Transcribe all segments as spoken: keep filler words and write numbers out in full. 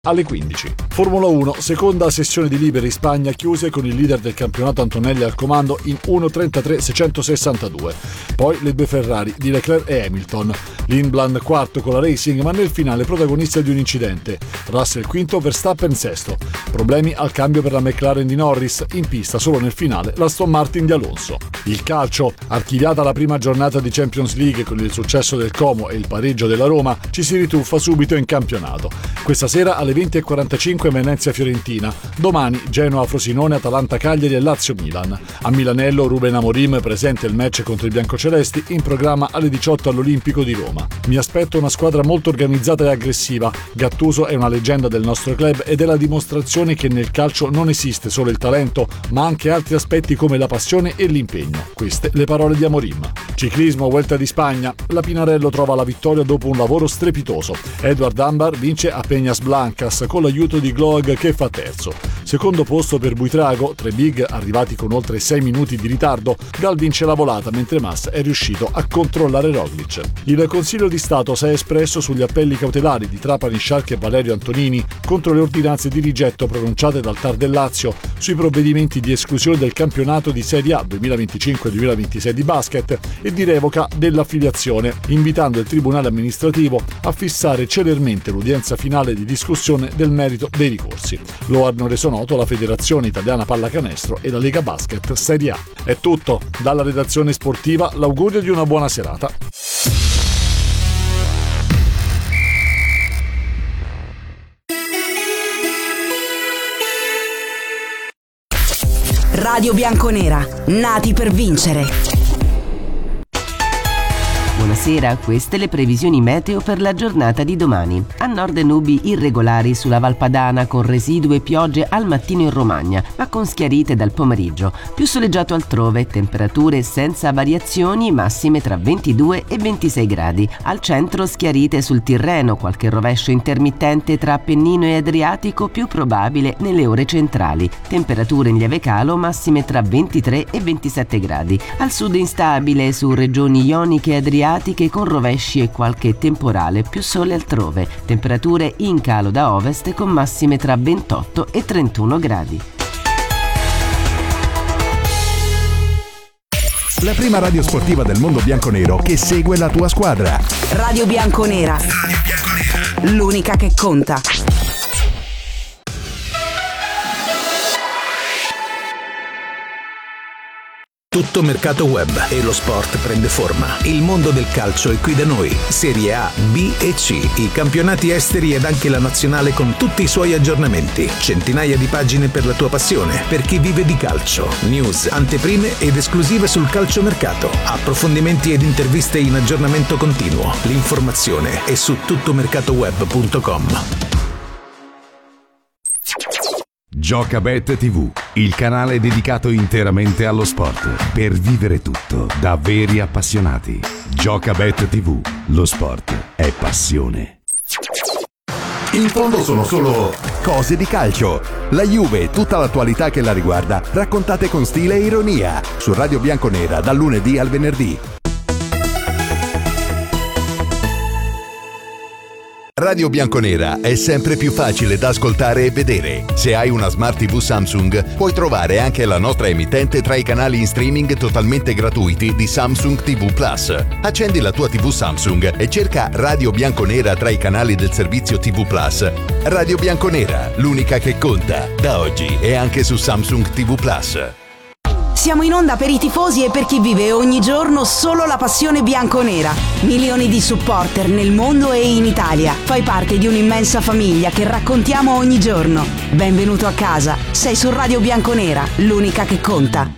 alle quindici. Formula uno, seconda sessione di libere in Spagna chiuse con il leader del campionato Antonelli al comando in uno trentatré seicentosessantadue. Poi le due Ferrari di Leclerc e Hamilton. Lindblad quarto con la Racing, ma nel finale protagonista di un incidente. Russell quinto, Verstappen sesto. Problemi al cambio per la McLaren di Norris, in pista solo nel finale l'Aston Martin di Alonso. Il calcio, archiviata la prima giornata di Champions League con il successo del Como e il pareggio della Roma, ci si rituffa subito in campionato. Questa sera alle venti e quarantacinque Venezia-Fiorentina, domani Genoa-Frosinone, Atalanta-Cagliari e Lazio-Milan. A Milanello Ruben Amorim presente il match contro i biancocelesti, in programma alle diciotto all'Olimpico di Roma. Mi aspetto una squadra molto organizzata e aggressiva. Gattuso è una leggenda del nostro club ed è la dimostrazione che nel calcio non esiste solo il talento, ma anche altri aspetti come la passione e l'impegno. Queste le parole di Amorim. Ciclismo, Vuelta di Spagna. La Pinarello trova la vittoria dopo un lavoro strepitoso. Edward Ambar vince a Peñas Blancas con l'aiuto di Gloag che fa terzo. Secondo posto per Buitrago, tre big arrivati con oltre sei minuti di ritardo. Gal vince la volata mentre Mas è riuscito a controllare Roglic. Il Consiglio di Stato si è espresso sugli appelli cautelari di Trapani Sciarchi e Valerio Antonini contro le ordinanze di rigetto pronunciate dal T A R del Lazio sui provvedimenti di esclusione del campionato di Serie A duemilaventicinque duemilaventisei di basket e di revoca dell'affiliazione, invitando il Tribunale amministrativo a fissare celermente l'udienza finale di discussione del merito dei ricorsi. Lo hanno reso noto la Federazione Italiana Pallacanestro e la Lega Basket Serie A. È tutto. Dalla redazione sportiva l'augurio di una buona serata. Radio Bianconera, nati per vincere. Buonasera, queste le previsioni meteo per la giornata di domani. A nord nubi irregolari sulla Valpadana con residue piogge al mattino in Romagna, ma con schiarite dal pomeriggio. Più soleggiato altrove, temperature senza variazioni, massime tra ventidue e ventisei gradi. Al centro schiarite sul Tirreno, qualche rovescio intermittente tra Appennino e Adriatico più probabile nelle ore centrali. Temperature in lieve calo, massime tra ventitré e ventisette gradi. Al sud instabile su regioni ioniche e adriatiche con rovesci e qualche temporale, più sole altrove. Temperature in calo da ovest con massime tra ventotto e trentuno gradi. La prima radio sportiva del mondo bianconero che segue la tua squadra. Radio Bianconera. L'unica che conta. Tutto mercato web e lo sport prende forma. Il mondo del calcio è qui da noi. Serie A, B e C, i campionati esteri ed anche la nazionale con tutti i suoi aggiornamenti. Centinaia di pagine per la tua passione, per chi vive di calcio. News, anteprime ed esclusive sul calciomercato. Approfondimenti ed interviste in aggiornamento continuo. L'informazione è su tuttomercatoweb punto com. Giocabet tivù, il canale dedicato interamente allo sport, per vivere tutto da veri appassionati. Giocabet tivù, lo sport è passione. In fondo sono solo cose di calcio. La Juve e tutta l'attualità che la riguarda, raccontate con stile e ironia, su Radio Bianconera dal lunedì al venerdì. Radio Bianconera è sempre più facile da ascoltare e vedere. Se hai una Smart tivù Samsung, puoi trovare anche la nostra emittente tra i canali in streaming totalmente gratuiti di Samsung tivù Plus. Accendi la tua tivù Samsung e cerca Radio Bianconera tra i canali del servizio tivù Plus. Radio Bianconera, l'unica che conta. Da oggi è anche su Samsung tivù Plus. Siamo in onda per i tifosi e per chi vive ogni giorno solo la passione bianconera. Milioni di supporter nel mondo e in Italia. Fai parte di un'immensa famiglia che raccontiamo ogni giorno. Benvenuto a casa. Sei su Radio Bianconera, l'unica che conta.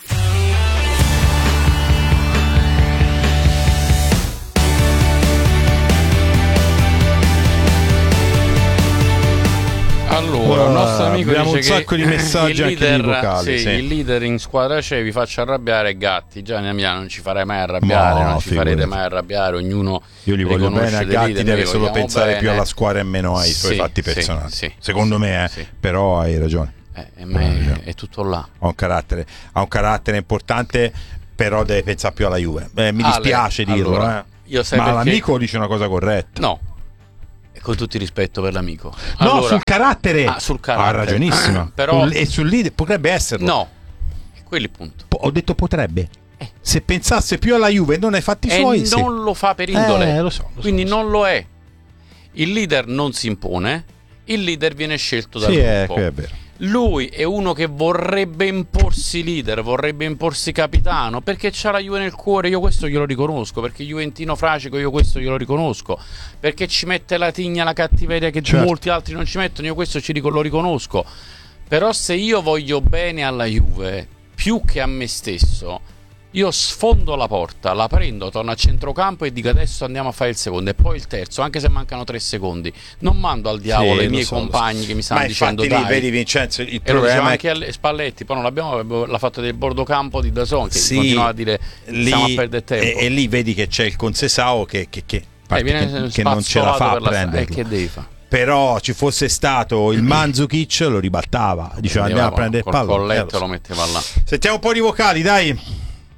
Allora, un nostro amico abbiamo dice un sacco che di messaggi il anche leader, di vocali, sì, sì. il leader in squadra c'è, vi faccio arrabbiare Gatti. Gianni Amiano, non ci farai mai arrabbiare, No, non ci figurati. farete mai arrabbiare, ognuno Io gli voglio riconosce bene a dei Gatti, leader, deve noi solo vogliamo pensare bene. più alla squadra e meno ai suoi Sì, fatti sì, personali. sì, Secondo sì, me, eh, sì. però hai ragione. Eh, eh, ma è, è tutto là. Ha un carattere, ha un carattere importante, però deve pensare più alla Juve. Eh, mi Ale, dispiace dirlo, allora, eh. io sai ma perché- l'amico dice una cosa corretta. No, con tutto il rispetto per l'amico. No, Allora, sul carattere. Ah, sul carattere. Ha ragionissima. Però- e sul leader potrebbe esserlo. No, è quello il punto. Po- ho detto potrebbe. Se pensasse più alla Juve e non ai fatti E suoi, non sì. lo fa per indole. Eh, lo so, lo so, Quindi lo so. non lo è. Il leader non si impone, il leader viene scelto dal Sì, è, gruppo. è vero. Lui è uno che vorrebbe imporsi leader, vorrebbe imporsi capitano, perché c'ha la Juve nel cuore, io questo glielo riconosco, perché Juventino fracico, io questo glielo riconosco, perché ci mette la tigna, la cattiveria che Certo. molti altri non ci mettono, io questo ci ric- lo riconosco. Però se io voglio bene alla Juve più che a me stesso, io sfondo la porta, la prendo, torno a centrocampo e dico adesso andiamo a fare il secondo e poi il terzo, anche se mancano tre secondi. Non mando al diavolo Sì, i miei lo so, lo compagni so. che mi stanno Ma dicendo infatti lì, dai. vedi Vincenzo, il E lo diceva problema è anche alle Spalletti, poi non l'abbiamo, l'ha fatto del bordocampo di Dazon che Sì, continuava a dire lì, stiamo a perdere tempo. E, e lì vedi che c'è il Consesao che, che, che, Eh, viene che, che non ce la spazzolato fa a per la- prenderlo. eh, che devi fare? Però ci fosse stato il Mandzukic lo ribaltava, diceva andiamo a prendere il col pallone. colletto Eh, lo so. lo metteva là. Sentiamo un po' di vocali, dai.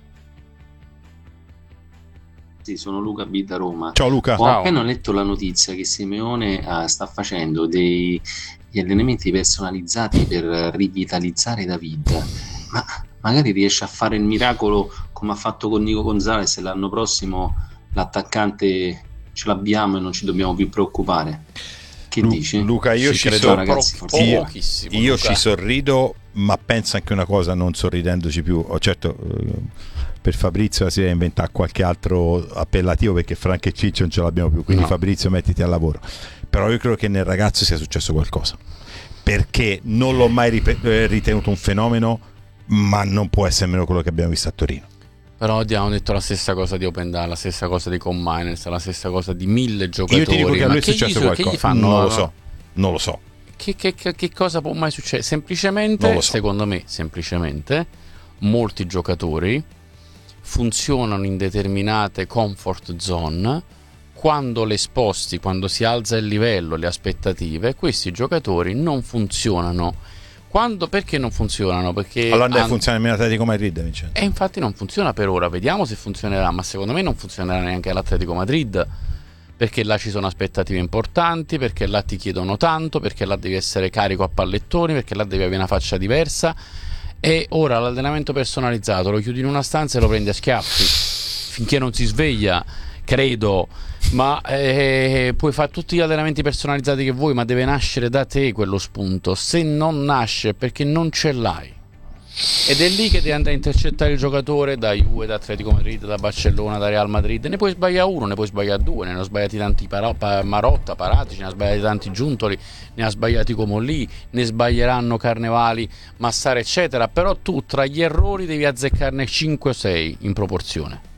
Sì, sono Luca B da Roma. Ciao Luca. Ho Ciao. appena letto la notizia che Simeone ah, sta facendo dei, degli allenamenti personalizzati per rivitalizzare David. Ma magari riesce a fare il miracolo come ha fatto con Nico Gonzalez e l'anno prossimo l'attaccante ce l'abbiamo e non ci dobbiamo più preoccupare. Che Lu- dici? Luca, io Ci ci, credo so- ragazzi, pro- forse io, pochissimo, io Luca. ci sorrido, ma penso anche una cosa, non sorridendoci più. Oh, certo, eh, per Fabrizio si deve inventare qualche altro appellativo perché Frank e Ciccio non ce l'abbiamo più, quindi No. Fabrizio mettiti al lavoro. Però io credo che nel ragazzo sia successo qualcosa, perché non l'ho mai rip- eh, ritenuto un fenomeno, ma non può essere meno quello che abbiamo visto a Torino. Però abbiamo detto la stessa cosa di Open Data, la stessa cosa di Com Miners, la stessa cosa di mille giocatori. Io ti dico che a Ma lui è che gli successo so- qualcosa, Che gli fanno? non lo so, non lo so. Che, che- che- che cosa può mai succedere? Non Semplicemente, lo so. secondo me, semplicemente, molti giocatori funzionano in determinate comfort zone. Quando le sposti, quando si alza il livello, le aspettative, questi giocatori non funzionano. Quando, perché non funzionano? Perché Allora deve han- funzionare nemmeno Atletico Madrid, Vincenzo. E infatti non funziona per ora, vediamo se funzionerà, ma secondo me non funzionerà neanche all'Atletico Madrid, perché là ci sono aspettative importanti, perché là ti chiedono tanto, perché là devi essere carico a pallettoni, perché là devi avere una faccia diversa. E ora l'allenamento personalizzato lo chiudi in una stanza e lo prendi a schiaffi finché non si sveglia, credo. Ma eh, puoi fare tutti gli allenamenti personalizzati che vuoi, ma deve nascere da te quello spunto. Se non nasce è perché non ce l'hai, ed è lì che devi andare a intercettare il giocatore da Juve, da Atletico Madrid, da Barcellona, da Real Madrid. Ne puoi sbagliare uno, ne puoi sbagliare due, ne hanno sbagliati tanti Paro- pa- Marotta, Paratici, ne ha sbagliati tanti Giuntoli, ne ha sbagliati Comolli, ne sbaglieranno Carnevali, Massara eccetera. Però tu tra gli errori devi azzeccarne cinque o sei in proporzione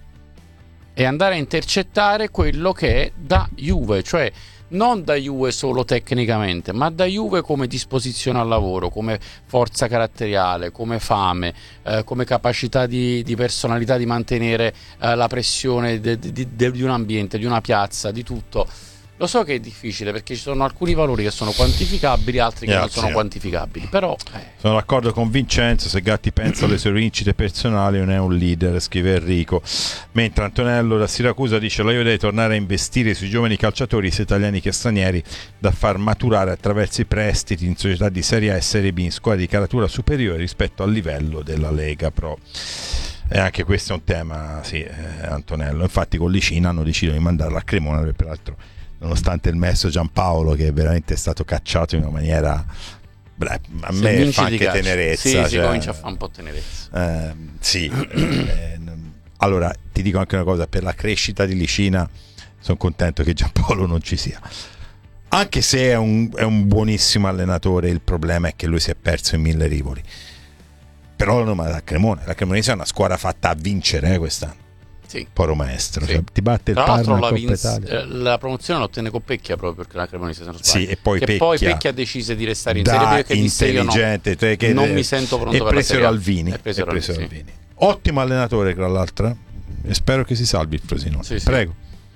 e andare a intercettare quello che è da Juve, cioè non da Juve solo tecnicamente, ma da Juve come disposizione al lavoro, come forza caratteriale, come fame, eh, come capacità di, di personalità di mantenere eh, la pressione de, de, de, di un ambiente, di una piazza, di tutto. Lo so che è difficile perché ci sono alcuni valori che sono quantificabili, altri che Yeah, non sono sì. quantificabili, però eh, Sono d'accordo con Vincenzo, se Gatti pensa alle sue vincite personali non è un leader, scrive Enrico. Mentre Antonello da Siracusa dice la Juve deve tornare a investire sui giovani calciatori sia italiani che stranieri da far maturare attraverso i prestiti in società di Serie A e Serie B in squadre di caratura superiore rispetto al livello della Lega Pro. E anche questo è un tema, sì, eh, Antonello. Infatti con Licina hanno deciso di mandarla a Cremona, perché peraltro nonostante il messo Giampaolo che veramente è stato cacciato in una maniera, beh, a se me vinci fa di anche calcio. tenerezza, sì, cioè, si comincia a fare un po' tenerezza. eh, sì eh, allora ti dico anche una cosa, per la crescita di Licina sono contento che Giampaolo non ci sia, anche se è un, è un buonissimo allenatore. Il problema è che lui si è perso in mille rivoli. Però non la Cremona, la Cremonese è una squadra fatta a vincere eh, quest'anno. Sì. Poro maestro, Sì. cioè, ti batte il Tra l'altro Parma la, in Coppa vinse- Italia. eh, la promozione la ottenne con Pecchia proprio perché la Cremonese se non sbaglio. Sì, e poi che Pecchia, poi Pecchia decise di restare in da Serie B perché disse io no, intelligente, cioè che non mi sento pronto e per la presero Serie A. Alvini, E presero e presero Alvini, Alvini. Ottimo allenatore tra l'altro, e spero che si salvi il Frosinone. Sì, sì. Prego.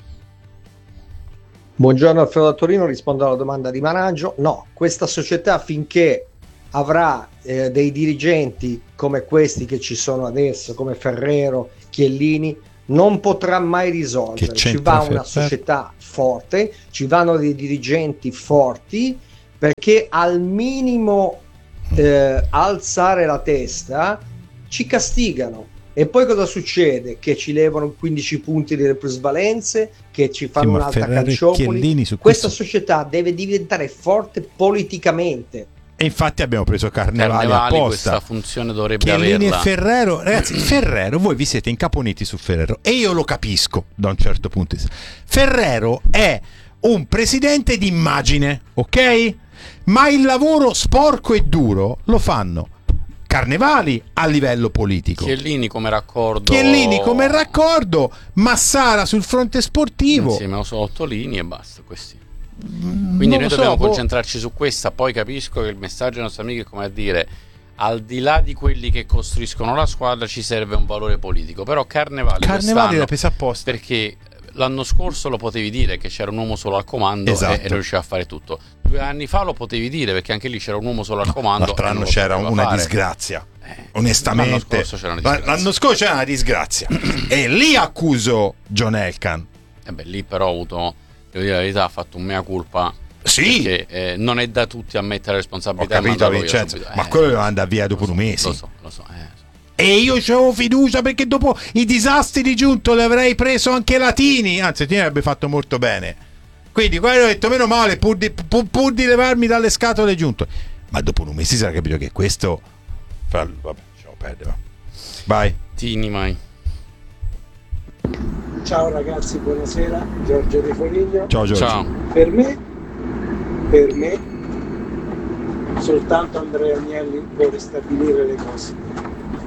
Buongiorno Alfredo da Torino, rispondo alla domanda di Managgio. No, questa società finché avrà eh, dei dirigenti come questi che ci sono adesso, come Ferrero, Chiellini, non potrà mai risolvere. Ci va una società forte, ci vanno dei dirigenti forti, perché al minimo eh, alzare la testa ci castigano. E poi cosa succede? Che ci levano quindici punti delle plusvalenze, che ci fanno sì, un'altra calciopoli. Questa questo... società deve diventare forte politicamente. E infatti abbiamo preso Carnevali, Carnevali apposta. Questa funzione dovrebbe Chiellini averla. E Ferrero, ragazzi, Ferrero, voi vi siete incaponiti su Ferrero e io lo capisco da un certo punto di vista. Ferrero è un presidente d'immagine, ok? Ma il lavoro sporco e duro lo fanno Carnevali a livello politico, Chiellini come raccordo Chiellini come raccordo, Massara sul fronte sportivo insieme a Ottolini e basta, questi. Quindi non noi dobbiamo so, concentrarci su questa. Poi capisco che il messaggio dei nostri amici è come a dire, al di là di quelli che costruiscono la squadra ci serve un valore politico, però Carnevali Carnevali l'ha presa apposta, perché l'anno scorso lo potevi dire che c'era un uomo solo al comando, esatto, e, e riusciva a fare tutto. Due anni fa lo potevi dire perché anche lì c'era un uomo solo al comando. L'altro anno c'era una fare. disgrazia. Eh, Onestamente, l'anno scorso c'era una disgrazia. L'anno scorso c'era una disgrazia. E lì accuso John Elkann. E beh, lì però ho avuto, devo dire la verità, ha fatto un mea culpa. Sì, perché eh, non è da tutti ammettere responsabilità. Ho capito, Vincenzo, ma eh, quello deve andare via dopo un mese. Lo so, lo so. Eh. E io c'avevo fiducia perché dopo i disastri di Giunto le avrei preso anche Latini, anzi Latini avrebbe fatto molto bene, quindi quello ho detto meno male pur di, pur, pur di levarmi dalle scatole Giunto, ma dopo un mese si sarà capito che questo fra... vabbè, lasciamo perdere, vai Tini mai. Ciao ragazzi, buonasera, Giorgio De Foligno. Ciao Giorgio. Ciao. Per me per me soltanto Andrea Agnelli può ristabilire le cose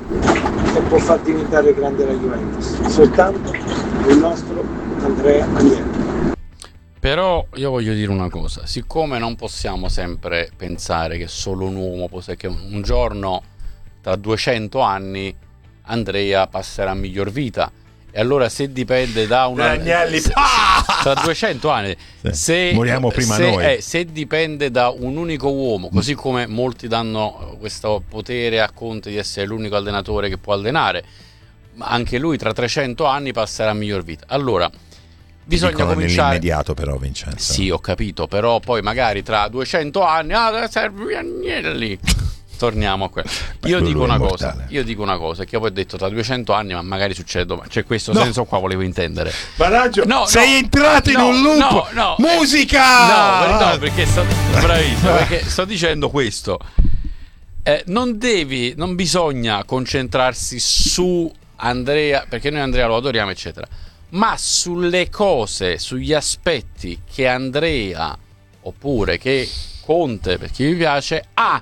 e può far diventare grande la Juventus, soltanto il nostro Andrea Agnelli. Però io voglio dire una cosa, siccome non possiamo sempre pensare che solo un uomo può, che un giorno tra duecento anni Andrea passerà a miglior vita, e allora se dipende da una Agnelli, se, tra duecento anni sì, se moriamo prima se, noi eh, se dipende da un unico uomo, così come molti danno questo potere a Conte di essere l'unico allenatore che può allenare, ma anche lui tra trecento anni passerà a miglior vita. Allora bisogna dicono cominciare nell'immediato, però Vincenzo. Sì, ho capito, però poi magari tra duecento anni ah, serve Agnelli. Torniamo a quello. Io dico una cosa, io dico una cosa, che poi ho detto tra duecento anni, ma magari succede domani. C'è questo no. senso qua volevo intendere. Baraggio, no, sei no, entrato no, in un loop. No, no, musica. No, no, perché sto bravissimo, perché sto dicendo questo. Eh, non devi, non bisogna concentrarsi su Andrea, perché noi Andrea lo adoriamo, eccetera, ma sulle cose, sugli aspetti che Andrea oppure che Conte, per chi vi piace, ha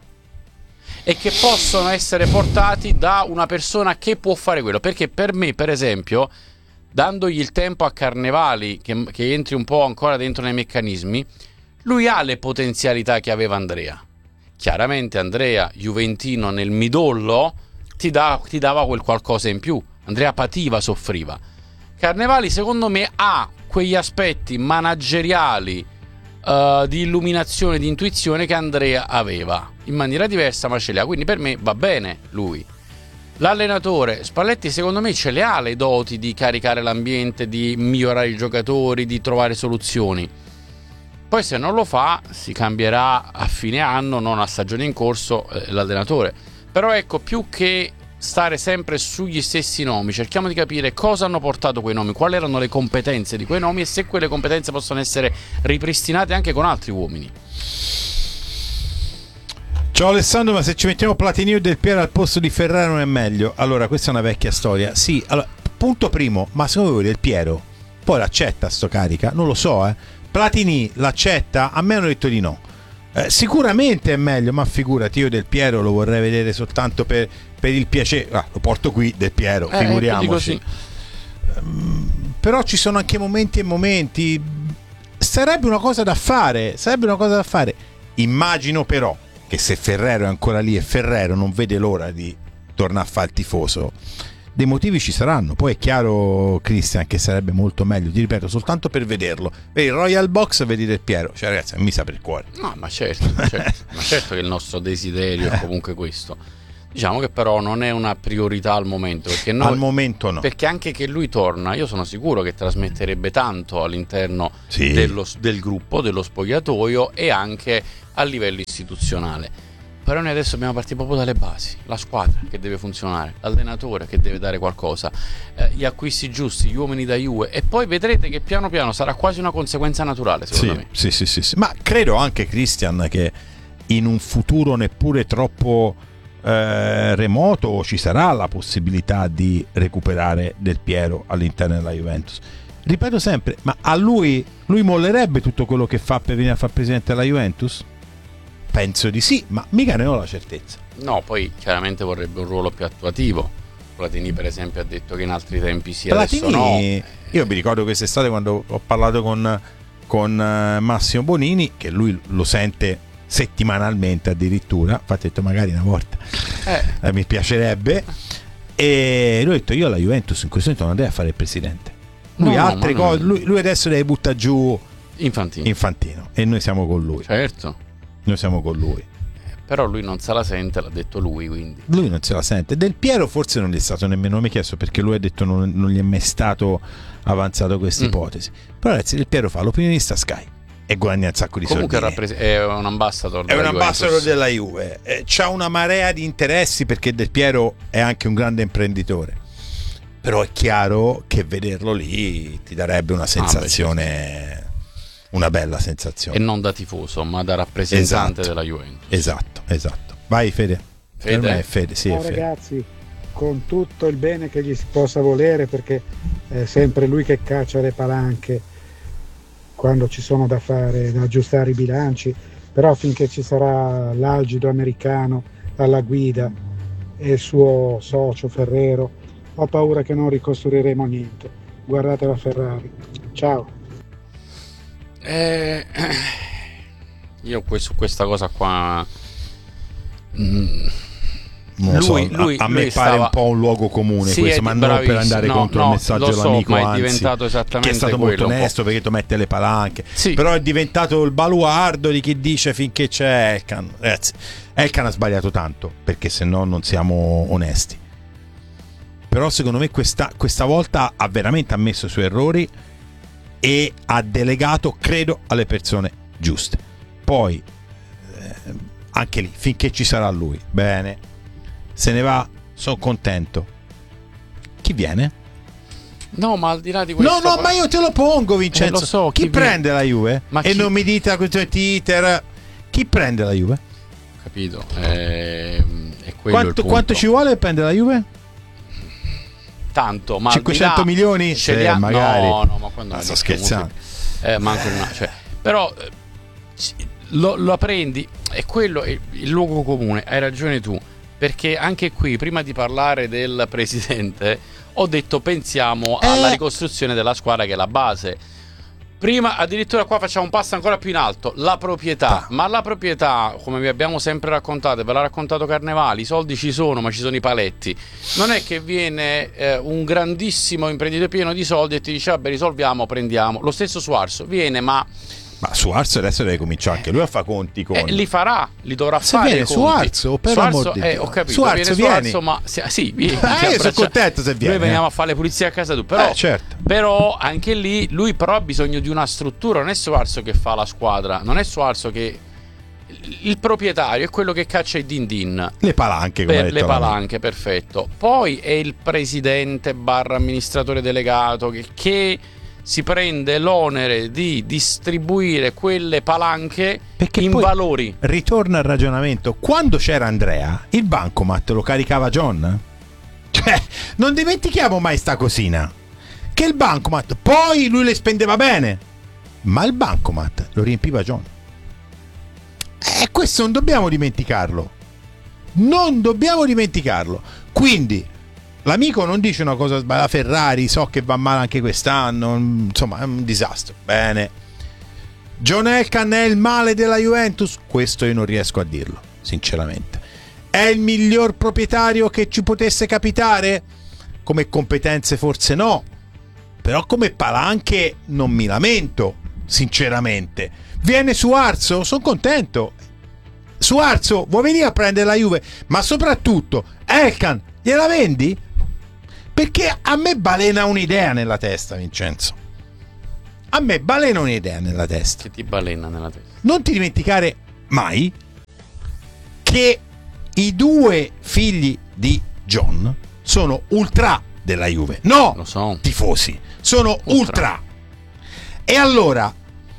e che possono essere portati da una persona che può fare quello. Perché per me, per esempio, dandogli il tempo a Carnevali, che, che entri un po' ancora dentro nei meccanismi, lui ha le potenzialità che aveva Andrea. Chiaramente Andrea, juventino nel midollo, ti, da, ti dava quel qualcosa in più. Andrea pativa, soffriva. Carnevali secondo me ha quegli aspetti manageriali, Uh, di illuminazione, di intuizione che Andrea aveva in maniera diversa, ma ce le ha, quindi per me va bene lui. L'allenatore Spalletti secondo me ce le ha le doti di caricare l'ambiente, di migliorare i giocatori, di trovare soluzioni. Poi se non lo fa si cambierà a fine anno, non a stagione in corso, eh, l'allenatore. Però ecco, più che stare sempre sugli stessi nomi, cerchiamo di capire cosa hanno portato quei nomi, quali erano le competenze di quei nomi e se quelle competenze possono essere ripristinate anche con altri uomini. Ciao Alessandro, ma se ci mettiamo Platini e Del Piero al posto di Ferrari non è meglio? Allora, questa è una vecchia storia. Sì, allora, punto primo, ma secondo voi Del Piero poi l'accetta sto carica? Non lo so, eh. Platini l'accetta? A me hanno detto di no. Eh, sicuramente è meglio, ma figurati, io Del Piero lo vorrei vedere soltanto per, per il piacere. Ah, lo porto qui Del Piero, eh, figuriamoci. Um, però ci sono anche momenti e momenti. Sarebbe una cosa da fare, sarebbe una cosa da fare. Immagino però che se Ferrero è ancora lì e Ferrero non vede l'ora di tornare a fare il tifoso, dei motivi ci saranno. Poi è chiaro, Cristian, che sarebbe molto meglio, ti ripeto, soltanto per vederlo. Vedi, Royal Box, vedi Del Piero, cioè ragazzi, mi sa per il cuore. No, ma certo, certo, ma certo che il nostro desiderio è comunque questo. Diciamo che però non è una priorità al momento, perché noi, al momento no. Perché anche che lui torna, io sono sicuro che trasmetterebbe tanto all'interno sì. dello, del gruppo, dello spogliatoio e anche a livello istituzionale. Però noi adesso dobbiamo partire proprio dalle basi, la squadra che deve funzionare, l'allenatore che deve dare qualcosa, eh, gli acquisti giusti, gli uomini da Juve, e poi vedrete che piano piano sarà quasi una conseguenza naturale, secondo sì, me. Sì, sì, sì, sì. Ma credo anche, Christian, che in un futuro neppure troppo eh, remoto ci sarà la possibilità di recuperare Del Piero all'interno della Juventus. Ripeto sempre, ma a lui lui mollerebbe tutto quello che fa per venire a fare presidente della Juventus? Penso di sì, ma mica ne ho la certezza. No, poi chiaramente vorrebbe un ruolo più attuativo. Platini per esempio ha detto che in altri tempi sì, Platini, adesso no. Io mi ricordo quest'estate quando ho parlato con, con Massimo Bonini, che lui lo sente settimanalmente addirittura, infatti ho detto magari una volta eh. Eh, mi piacerebbe, e lui ha detto io alla Juventus in questo momento non deve fare il presidente, lui no, altre no, cose, lui, lui adesso deve buttare giù Infantino. Infantino e noi siamo con lui, certo, noi siamo con lui, però lui non se la sente, l'ha detto lui, quindi lui non se la sente. Del Piero forse non gli è stato nemmeno mi chiesto, perché lui ha detto non, non gli è mai stato avanzato questa mm. ipotesi, però ragazzi, Del Piero fa l'opinionista Sky e guadagna un sacco di comunque soldi. Comunque è un ambassador è della un ambassador Juventus. della Juve, eh, c'ha una marea di interessi perché Del Piero è anche un grande imprenditore, però è chiaro che vederlo lì ti darebbe una sensazione, ah, beh, certo. Una bella sensazione, e non da tifoso ma da rappresentante esatto. della Juventus. Esatto, esatto. Vai Fede. Fede, per me è Fede, sì, ciao è Fede. Ragazzi, con tutto il bene che gli si possa volere, perché è sempre lui che caccia le palanche quando ci sono da fare, da aggiustare i bilanci, però finché ci sarà l'algido americano alla guida e il suo socio Ferrero, ho paura che non ricostruiremo niente. Guardate la Ferrari. Ciao. Eh, io su questa cosa qua mm, non lui, so, lui, a, a me lui pare stava... un po' un luogo comune sì, questo, ma non per andare no, contro no, il messaggio so, dell'amico, ma è anzi, diventato esattamente che è stato quello, molto onesto perché tu mette le palanche, sì. Però è diventato il baluardo di chi dice finché c'è Elkan. Ragazzi, Elkan ha sbagliato tanto, perché se no non siamo onesti, però secondo me questa, questa volta ha veramente ammesso i suoi errori e ha delegato, credo, alle persone giuste. Poi eh, anche lì, finché ci sarà lui, bene, se ne va, sono contento. Chi viene? No, ma al di là di questo, no no ma io te lo pongo, Vincenzo, eh, lo so, chi, chi prende la Juve? Ma e chi... non mi dite questo titer, chi prende la Juve? Capito, eh, è quello quanto, il punto. Quanto ci vuole per prendere la Juve? Tanto, ma cinquecento là, milioni? Ce eh, magari. No, no, ma quando ah, sto scherzando. Eh, manco una, cioè, però eh, lo, lo prendi, è quello è il luogo comune, hai ragione tu, perché anche qui prima di parlare del presidente ho detto pensiamo eh. alla ricostruzione della squadra, che è la base. Prima addirittura qua facciamo un passo ancora più in alto, la proprietà, ah. ma la proprietà, come vi abbiamo sempre raccontato, ve l'ha raccontato Carnevali, i soldi ci sono ma ci sono i paletti, non è che viene eh, un grandissimo imprenditore pieno di soldi e ti dice vabbè risolviamo, prendiamo, lo stesso Suarzo viene ma... Ma Suarzo adesso deve cominciare anche lui a fare conti con... Eh, li farà, li dovrà se fare. Viene conti. Suarzo, per Suarzo, di eh, ho capito, Suarzo, viene vieni. Suarzo, ma sì, vieni. Ah, io sono contento se viene. Noi veniamo a fare le pulizie a casa tu, però, eh, certo. però anche lì lui però ha bisogno di una struttura, non è Suarzo che fa la squadra, non è Suarzo che... Il proprietario è quello che caccia i din din, le palanche, come per le palanche, perfetto. Poi è il presidente barra amministratore delegato che, che si prende l'onere di distribuire quelle palanche perché in valori. Ritorna al ragionamento, quando c'era Andrea il bancomat lo caricava John, cioè non dimentichiamo mai sta cosina, che il bancomat poi lui le spendeva bene ma il bancomat lo riempiva John, e questo non dobbiamo dimenticarlo, non dobbiamo dimenticarlo. Quindi l'amico non dice una cosa sbagliata, Ferrari so che va male anche quest'anno, insomma è un disastro, bene. John Elkann è il male della Juventus? Questo io non riesco a dirlo, sinceramente. È il miglior proprietario che ci potesse capitare? Come competenze forse no, però come palanche non mi lamento, sinceramente. Viene Suarzo? Sono contento. Suarzo, vuoi venire a prendere la Juve? Ma soprattutto, Elkan, gliela vendi? Perché a me balena un'idea nella testa, Vincenzo. A me balena un'idea nella testa. Che ti balena nella testa? Non ti dimenticare mai che i due figli di John sono ultra della Juve. No, lo so. Tifosi, sono ultra. ultra. E allora,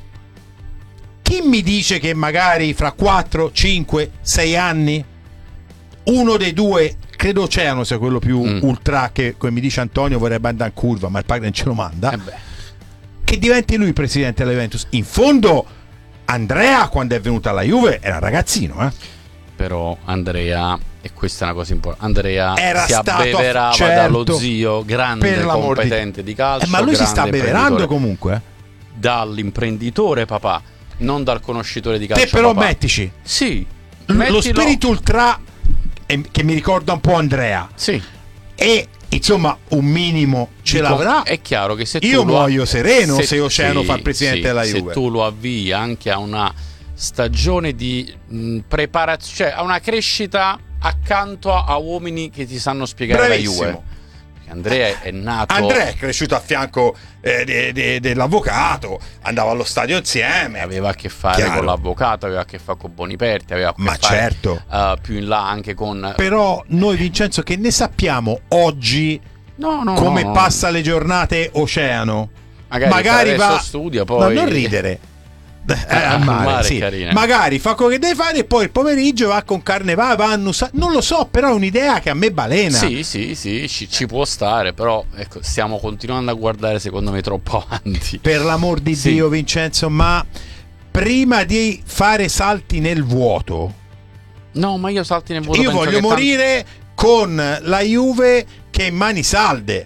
chi mi dice che magari fra quattro, cinque, sei anni uno dei due, credo Oceano sia quello più mm. ultra, che come mi dice Antonio vorrebbe andare in curva, ma il padre non ce lo manda, eh che diventi lui presidente della Juventus? In fondo Andrea, quando è venuto alla Juve, era ragazzino, eh? Però Andrea, e questa è una cosa importante, Andrea era si abbeverava certo, dallo zio grande competente di, di calcio, eh, ma lui si sta abbeverando comunque dall'imprenditore papà, non dal conoscitore di calcio. Te però papà. mettici sì, lo mettilo. spirito ultra che mi ricorda un po' Andrea, sì, e insomma un minimo ce Dico, l'avrà. È chiaro che se tu io lo muoio sereno se, se Oceano sì, fa il presidente sì, della se Juve. Se tu lo avvii anche a una stagione di preparazione, cioè a una crescita accanto a, a uomini che ti sanno spiegare Bravissimo. la Juve. Andrea è nato Andrea è cresciuto a fianco eh, de, de, dell'avvocato, andava allo stadio insieme, aveva a che fare Chiaro. con l'avvocato, aveva a che fare con Boniperti, aveva a che ma fare certo. uh, più in là anche con. Però noi, Vincenzo, che ne sappiamo oggi no, no, come no, no. passa le giornate Oceano? Magari, magari va studia, poi ma non ridere eh, al mare, mare, sì. Magari fa quello che deve fare e poi il pomeriggio va con Carnevale, va a Nusa... non lo so, però è un'idea che a me balena. Sì, sì, sì, ci, ci può stare, però ecco, stiamo continuando a guardare secondo me troppo avanti. Per l'amor di sì. Dio, Vincenzo, ma prima di fare salti nel vuoto, no, ma io salti nel vuoto io voglio morire tanti... con la Juve che è in mani salde.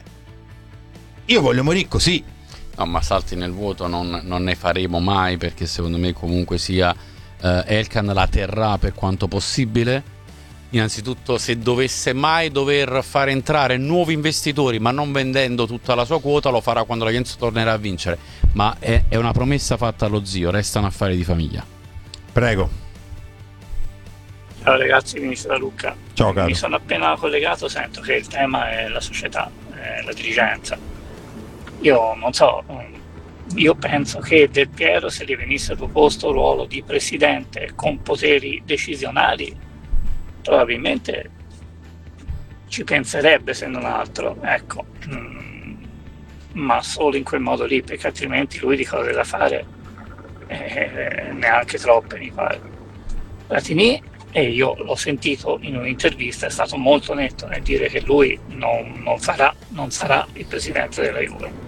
Io voglio morire così. No, ma salti nel vuoto non, non ne faremo mai, perché secondo me comunque sia eh, Elkan la terrà per quanto possibile. Innanzitutto, se dovesse mai dover far entrare nuovi investitori ma non vendendo tutta la sua quota, lo farà quando la Juventus tornerà a vincere, ma è, è una promessa fatta allo zio, restano affari di famiglia. Prego. Ciao ragazzi, ministro da Lucca. Ciao caro. Mi sono appena collegato, sento che il tema è la società, è la dirigenza. Io non so, io penso che Del Piero, se gli venisse proposto il ruolo di presidente con poteri decisionali, probabilmente ci penserebbe, se non altro, ecco, mm, ma solo in quel modo lì, perché altrimenti lui di cose da fare eh, neanche troppe, mi pare. Platini, e io l'ho sentito in un'intervista, è stato molto netto nel dire che lui non, non farà, non sarà il presidente della Juve.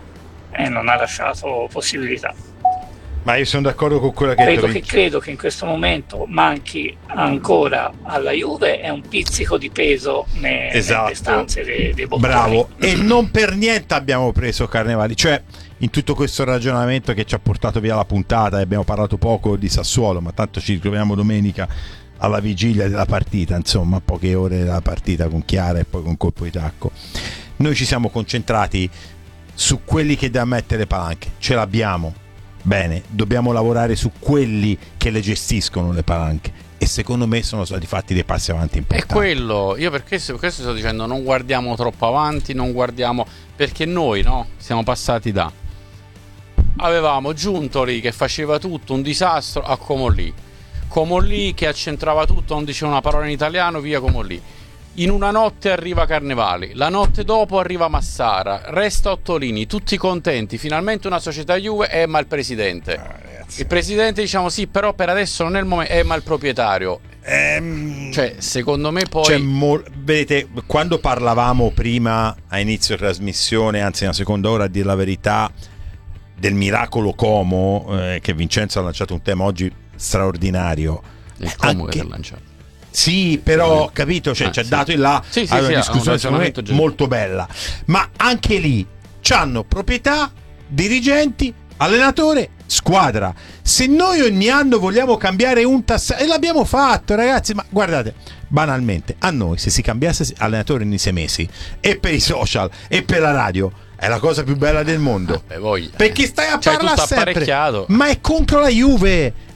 E non ha lasciato possibilità. Ma io sono d'accordo con quello che hai detto. Credo che, credo che in questo momento manchi ancora alla Juve è un pizzico di peso ne, esatto. nelle stanze dei, dei bocconi. Bravo. E non per niente abbiamo preso Carnevali, cioè in tutto questo ragionamento che ci ha portato via la puntata, e abbiamo parlato poco di Sassuolo, ma tanto ci ritroviamo domenica alla vigilia della partita, insomma poche ore della partita con Chiara e poi con colpo di tacco. Noi ci siamo concentrati su quelli che da mettere palanche, ce l'abbiamo, bene, dobbiamo lavorare su quelli che le gestiscono le palanche, e secondo me sono stati fatti dei passi avanti importanti. È quello, io per questo, per questo sto dicendo non guardiamo troppo avanti, non guardiamo, perché noi no, siamo passati da avevamo Giuntoli che faceva tutto un disastro a Comolli, Comolli che accentrava tutto, non diceva una parola in italiano, via Comolli. In una notte arriva Carnevali, la notte dopo arriva Massara, resta Ottolini, tutti contenti, finalmente una società Juve, eh ma il presidente. Ah, il presidente diciamo sì, però per adesso non è il momento, eh ma il proprietario. Ehm, cioè, secondo me poi... Cioè, mo- vedete, quando parlavamo prima a inizio trasmissione, anzi una seconda ora a dire la verità, del miracolo Como, eh, che Vincenzo ha lanciato un tema oggi straordinario. Il Como Anche... che ha lanciato. Sì, però capito, cioè, ah, ci ha sì. dato in là sì, sì, a una sì, discussione secondo me molto bella, ma anche lì c'hanno proprietà, dirigenti, allenatore, squadra. Se noi ogni anno vogliamo cambiare un tassato, e l'abbiamo fatto ragazzi, ma guardate, banalmente a noi se si cambiasse allenatore in sei mesi, e per i social e per la radio, è la cosa più bella del mondo. Ah, beh, voglia. Perché stai a C'hai parlare tutto sempre, apparecchiato. ma è contro la Juve.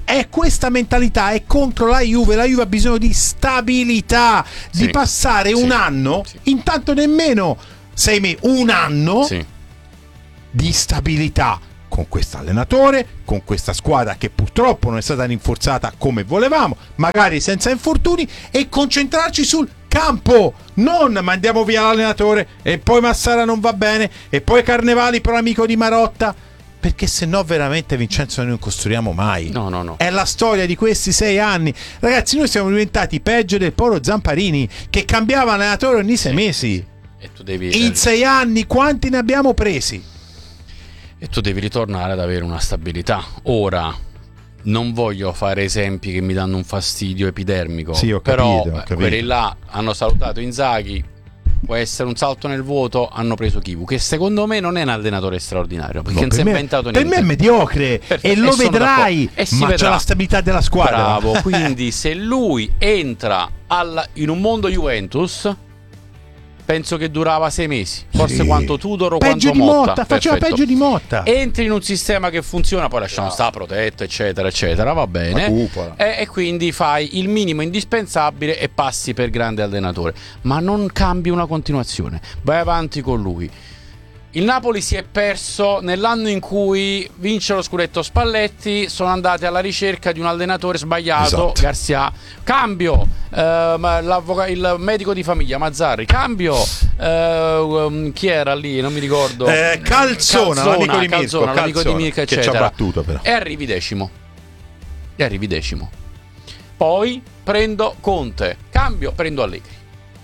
è questa mentalità, è contro la Juve. La Juve ha bisogno di stabilità, sì, di passare sì, un anno, sì. intanto nemmeno sei mesi, un anno sì. di stabilità con questo allenatore, con questa squadra che purtroppo non è stata rinforzata come volevamo, magari senza infortuni, e concentrarci sul campo. Non mandiamo via l'allenatore e poi Massara non va bene e poi Carnevali però amico di Marotta, perché se no veramente, Vincenzo, noi non costruiamo mai. No, no, no. È la storia di questi sei anni. Ragazzi, noi siamo diventati peggio del Poro Zamparini, che cambiava allenatore ogni sei mesi. E tu devi... In sei anni quanti ne abbiamo presi? E tu devi ritornare ad avere una stabilità. Ora, non voglio fare esempi che mi danno un fastidio epidermico. Sì, ho però capito, ho capito. quelli là hanno salutato Inzaghi. Può essere un salto nel vuoto, hanno preso Kivu, che secondo me non è un allenatore straordinario, perché no, non si è inventato niente. Per me è mediocre. Perfetto. E lo e vedrai, e ma vedrà. C'è la stabilità della squadra. Bravo, quindi se lui entra al, in un mondo Juventus, penso che durava sei mesi, forse sì. quanto Tudor o peggio quanto di Motta, Motta faceva peggio di Motta. Entri in un sistema che funziona, poi lasciamo no. sta protetto eccetera eccetera, va bene, e, e quindi fai il minimo indispensabile e passi per grande allenatore, ma non cambi una continuazione, vai avanti con lui. Il Napoli si è perso nell'anno in cui vince lo scudetto Spalletti, sono andati alla ricerca di un allenatore sbagliato, esatto. Garcia, cambio, eh, il medico di famiglia Mazzarri, cambio, eh, chi era lì, non mi ricordo, eh, Calzona, l'amico di Mirko, Calzona, l'amico di Mirko, eccetera, che ci ha battuto però. E arrivi decimo, e arrivi decimo. Poi prendo Conte, cambio, prendo Allegri.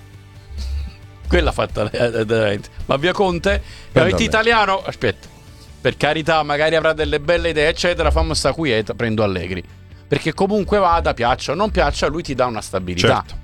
Quella fatta veramente. Ma via Conte, avete italiano, aspetta, per carità, magari avrà delle belle idee eccetera, fammi sta quieta, prendo Allegri, perché comunque vada, piaccia o non piaccia, lui ti dà una stabilità. Certo.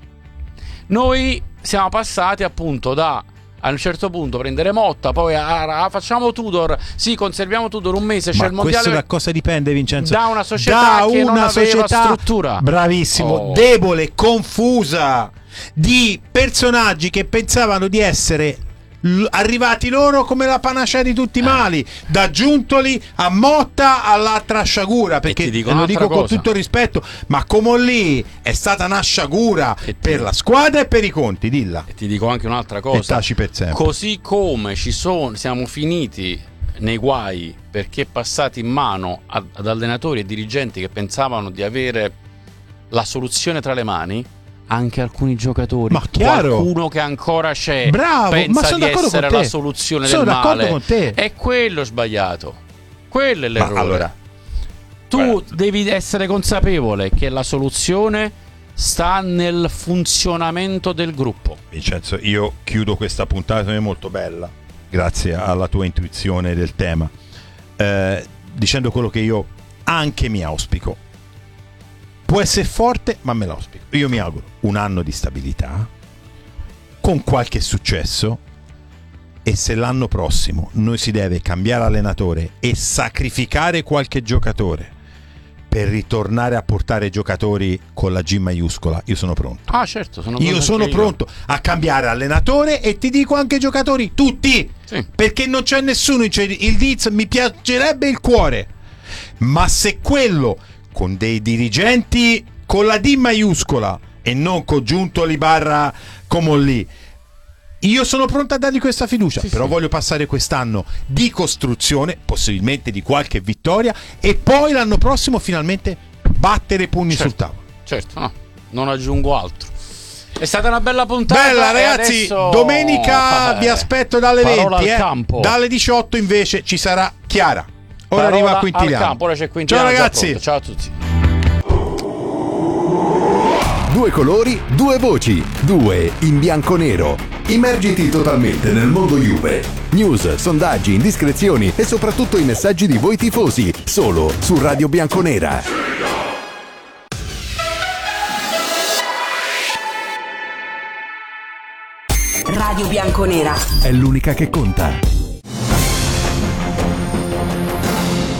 Noi siamo passati appunto da a un certo punto prendere Motta, poi a, a, facciamo Tudor, sì, conserviamo Tudor un mese, c'è ma il mondiale. Questo da cosa dipende, Vincenzo? Da una società da che una non aveva società, struttura. Bravissimo, oh. debole, confusa, di personaggi che pensavano di essere l- arrivati loro come la panacea di tutti i mali, da Giuntoli a Motta all'altra sciagura, perché dico lo dico cosa. con tutto il rispetto, ma come lì è stata una sciagura e per ti... la squadra e per i conti, dilla. E ti dico anche un'altra cosa, e taci per sempre. Così come ci sono, siamo finiti nei guai perché passati in mano ad, ad allenatori e dirigenti che pensavano di avere la soluzione tra le mani, anche alcuni giocatori, ma chiaro, qualcuno che ancora c'è, bravo, pensa ma sono di essere con la te. soluzione sono del male, con te. È quello sbagliato, quello è l'errore. Ma allora, tu guarda, devi essere consapevole che la soluzione sta nel funzionamento del gruppo. Vincenzo, io chiudo questa puntata, è molto bella, grazie alla tua intuizione del tema, eh, dicendo quello che io anche mi auspico. Può essere forte, ma me l'auspico. Io mi auguro un anno di stabilità, con qualche successo, e se l'anno prossimo noi si deve cambiare allenatore e sacrificare qualche giocatore per ritornare a portare giocatori con la G maiuscola, io sono pronto. Ah, certo, sono io sono pronto io. a cambiare allenatore, e ti dico anche giocatori, tutti, sì. perché non c'è nessuno, cioè, il Diz mi piacerebbe il cuore, ma se quello con dei dirigenti con la D maiuscola e non con Giuntoli barra Comolli, io sono pronto a dargli questa fiducia, sì, però sì. voglio passare quest'anno di costruzione, possibilmente di qualche vittoria, e poi l'anno prossimo finalmente battere i pugni certo, sul tavolo. Certo, no, non aggiungo altro. È stata una bella puntata. Bella, ragazzi, adesso... domenica eh, vi aspetto dalle Parola venti, al eh. campo. Dalle diciotto invece ci sarà Chiara. Ora Parola arriva Quintiliano. Al campo, ora c'è Quintiliano. Ciao ragazzi. Ciao a tutti. Due colori, due voci, due in bianco-nero. Immergiti totalmente nel mondo Juve. News, sondaggi, indiscrezioni e soprattutto i messaggi di voi tifosi, solo su Radio Bianconera. Radio Bianconera è l'unica che conta.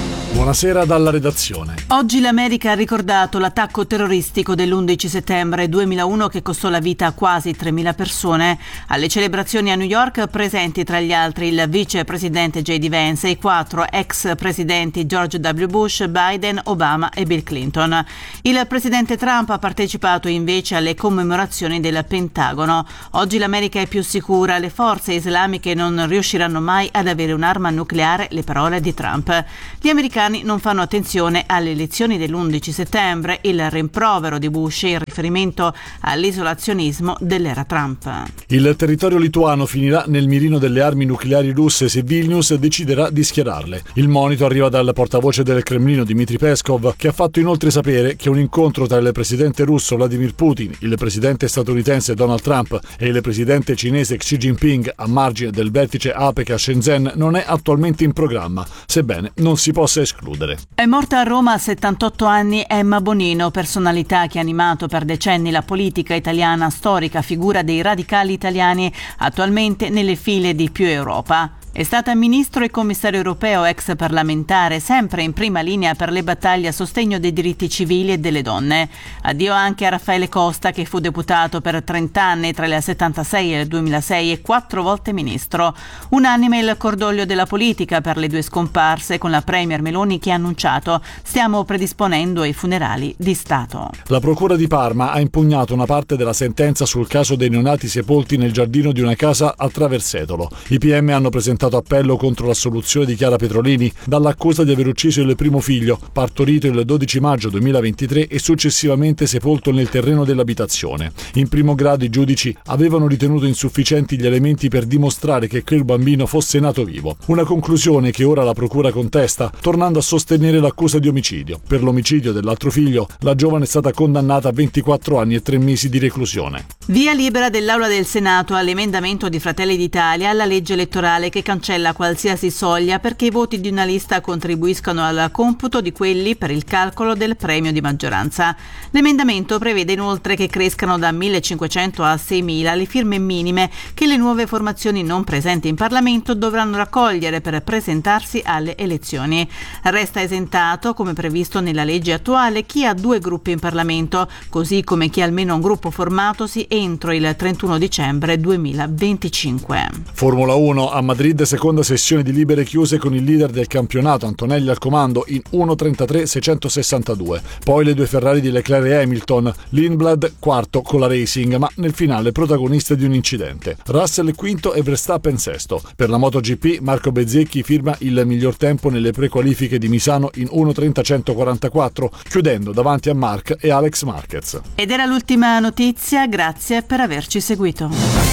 Buonasera dalla redazione. Oggi l'America ha ricordato l'attacco terroristico dell'undici settembre duemilauno che costò la vita a quasi tremila persone. Alle celebrazioni a New York presenti tra gli altri il vicepresidente J D Vance e i quattro ex presidenti George W. Bush, Biden, Obama e Bill Clinton. Il presidente Trump ha partecipato invece alle commemorazioni del Pentagono. Oggi l'America è più sicura, le forze islamiche non riusciranno mai ad avere un'arma nucleare, le parole di Trump. Gli americani non fanno attenzione alle elezioni dell'undici settembre, il rimprovero di Bush in riferimento all'isolazionismo dell'era Trump. Il territorio lituano finirà nel mirino delle armi nucleari russe se Vilnius deciderà di schierarle. Il monito arriva dal portavoce del Cremlino Dmitry Peskov, che ha fatto inoltre sapere che un incontro tra il presidente russo Vladimir Putin, il presidente statunitense Donald Trump e il presidente cinese Xi Jinping a margine del vertice APEC a Shenzhen non è attualmente in programma, sebbene non si possa escludere. È morta a Roma a settantotto anni Emma Bonino, personalità che ha animato per decenni la politica italiana, storica figura dei radicali italiani, attualmente nelle file di Più Europa. È stata ministro e commissario europeo, ex parlamentare, sempre in prima linea per le battaglie a sostegno dei diritti civili e delle donne. Addio anche a Raffaele Costa, che fu deputato per trenta anni tra il settantasei e il duemilasei e quattro volte ministro. Unanime il cordoglio della politica per le due scomparse, con la premier Meloni che ha annunciato: stiamo predisponendo i funerali di Stato. La procura di Parma ha impugnato una parte della sentenza sul caso dei neonati sepolti nel giardino di una casa a Traversetolo. I P M hanno presentato appello contro l'assoluzione di Chiara Petrolini dall'accusa di aver ucciso il primo figlio, partorito il dodici maggio duemilaventitré e successivamente sepolto nel terreno dell'abitazione. In primo grado i giudici avevano ritenuto insufficienti gli elementi per dimostrare che quel bambino fosse nato vivo. Una conclusione che ora la procura contesta, tornando a sostenere l'accusa di omicidio. Per l'omicidio dell'altro figlio, la giovane è stata condannata a ventiquattro anni e tre mesi di reclusione. Via libera dell'Aula del Senato all'emendamento di Fratelli d'Italia alla legge elettorale che cancella qualsiasi soglia perché i voti di una lista contribuiscano al computo di quelli per il calcolo del premio di maggioranza. L'emendamento prevede inoltre che crescano da millecinquecento a seimila le firme minime che le nuove formazioni non presenti in Parlamento dovranno raccogliere per presentarsi alle elezioni. Resta esentato, come previsto nella legge attuale, chi ha due gruppi in Parlamento, così come chi ha almeno un gruppo formatosi entro il trentuno dicembre duemilaventicinque. Formula uno a Madrid, seconda sessione di libere chiuse con il leader del campionato Antonelli al comando in uno trentatré seicentosessantadue. Poi le due Ferrari di Leclerc e Hamilton, Lindblad quarto con la Racing, ma nel finale protagonista di un incidente. Russell quinto e Verstappen sesto. Per la MotoGP Marco Bezzecchi firma il miglior tempo nelle prequalifiche di Misano in uno trenta centoquarantaquattro, chiudendo davanti a Marc e Alex Marquez. Ed era l'ultima notizia, grazie per averci seguito.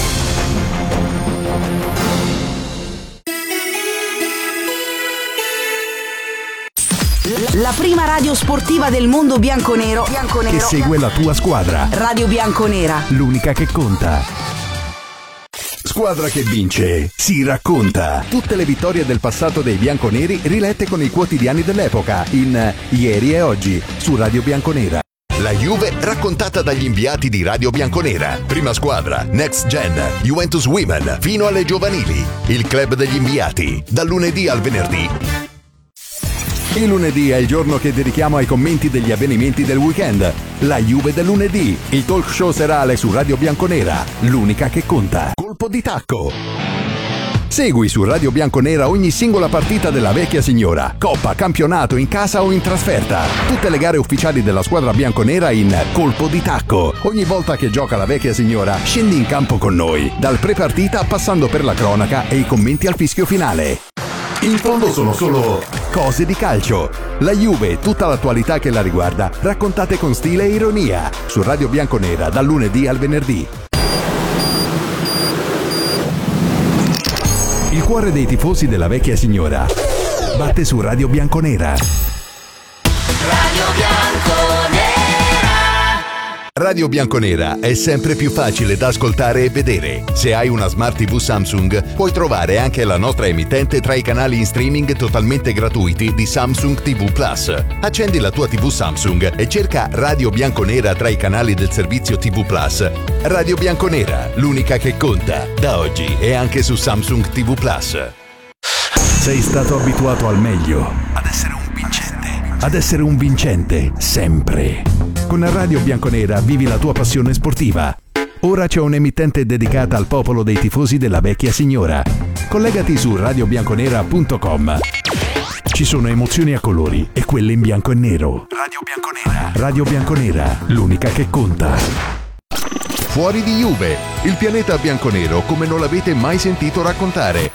La prima radio sportiva del mondo bianconero, bianconero che segue la tua squadra. Radio Bianconera, l'unica che conta. Squadra che vince si racconta. Tutte le vittorie del passato dei bianconeri rilette con i quotidiani dell'epoca in Ieri e Oggi su Radio Bianconera. La Juve raccontata dagli inviati di Radio Bianconera. Prima squadra, Next Gen, Juventus Women, fino alle giovanili. Il club degli inviati, dal lunedì al venerdì. Il lunedì è il giorno che dedichiamo ai commenti degli avvenimenti del weekend. La Juve del lunedì, il talk show serale su Radio Bianconera, l'unica che conta. Colpo di tacco. Segui su Radio Bianconera ogni singola partita della vecchia signora, coppa, campionato, in casa o in trasferta. Tutte le gare ufficiali della squadra bianconera in Colpo di tacco. Ogni volta che gioca la vecchia signora, scendi in campo con noi, dal pre-partita passando per la cronaca e i commenti al fischio finale. In fondo sono solo cose di calcio. La Juve e tutta l'attualità che la riguarda, raccontate con stile e ironia, su Radio Bianconera dal lunedì al venerdì. Il cuore dei tifosi della vecchia signora batte su Radio Bianconera. Radio Bianconera. Radio Bianconera è sempre più facile da ascoltare e vedere. Se hai una Smart tivù Samsung, puoi trovare anche la nostra emittente tra i canali in streaming totalmente gratuiti di Samsung tivù Plus. Accendi la tua tivù Samsung e cerca Radio Bianconera tra i canali del servizio tivù Plus. Radio Bianconera, l'unica che conta. Da oggi è anche su Samsung tivù Plus. Sei stato abituato al meglio, ad essere un vincente. ad essere un vincente, sempre. Con Radio Bianconera vivi la tua passione sportiva. Ora c'è un'emittente dedicata al popolo dei tifosi della vecchia signora. Collegati su radio bianconera punto com. Ci sono emozioni a colori e quelle in bianco e nero. Radio Bianconera. Radio Bianconera, l'unica che conta. Fuori di Juve, il pianeta bianconero come non l'avete mai sentito raccontare.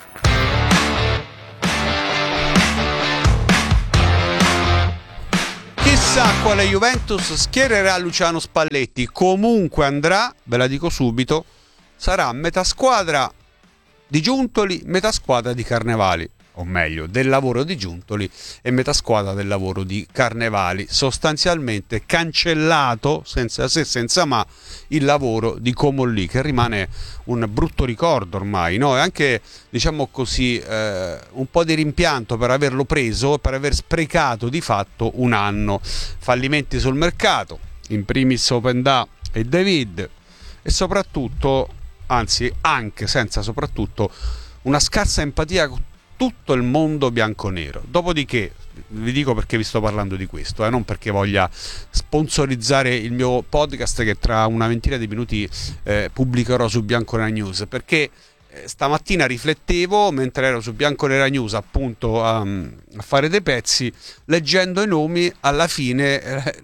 Chissà quale Juventus schiererà Luciano Spalletti. Comunque andrà, ve la dico subito, sarà metà squadra di Giuntoli, metà squadra di Carnevali, o meglio del lavoro di Giuntoli e metà squadra del lavoro di Carnevali. Sostanzialmente cancellato senza se senza ma il lavoro di Comolli, che rimane un brutto ricordo ormai, no? E anche, diciamo così, eh, un po' di rimpianto per averlo preso, per aver sprecato di fatto un anno. Fallimenti sul mercato, in primis Openda e David, e soprattutto, anzi anche senza soprattutto, una scarsa empatia con tutto il mondo bianconero. Dopodiché vi dico perché vi sto parlando di questo, eh, non perché voglia sponsorizzare il mio podcast che tra una ventina di minuti eh, pubblicherò su Bianconera News, perché eh, stamattina riflettevo mentre ero su Bianconera News appunto a, a fare dei pezzi, leggendo i nomi. Alla fine eh,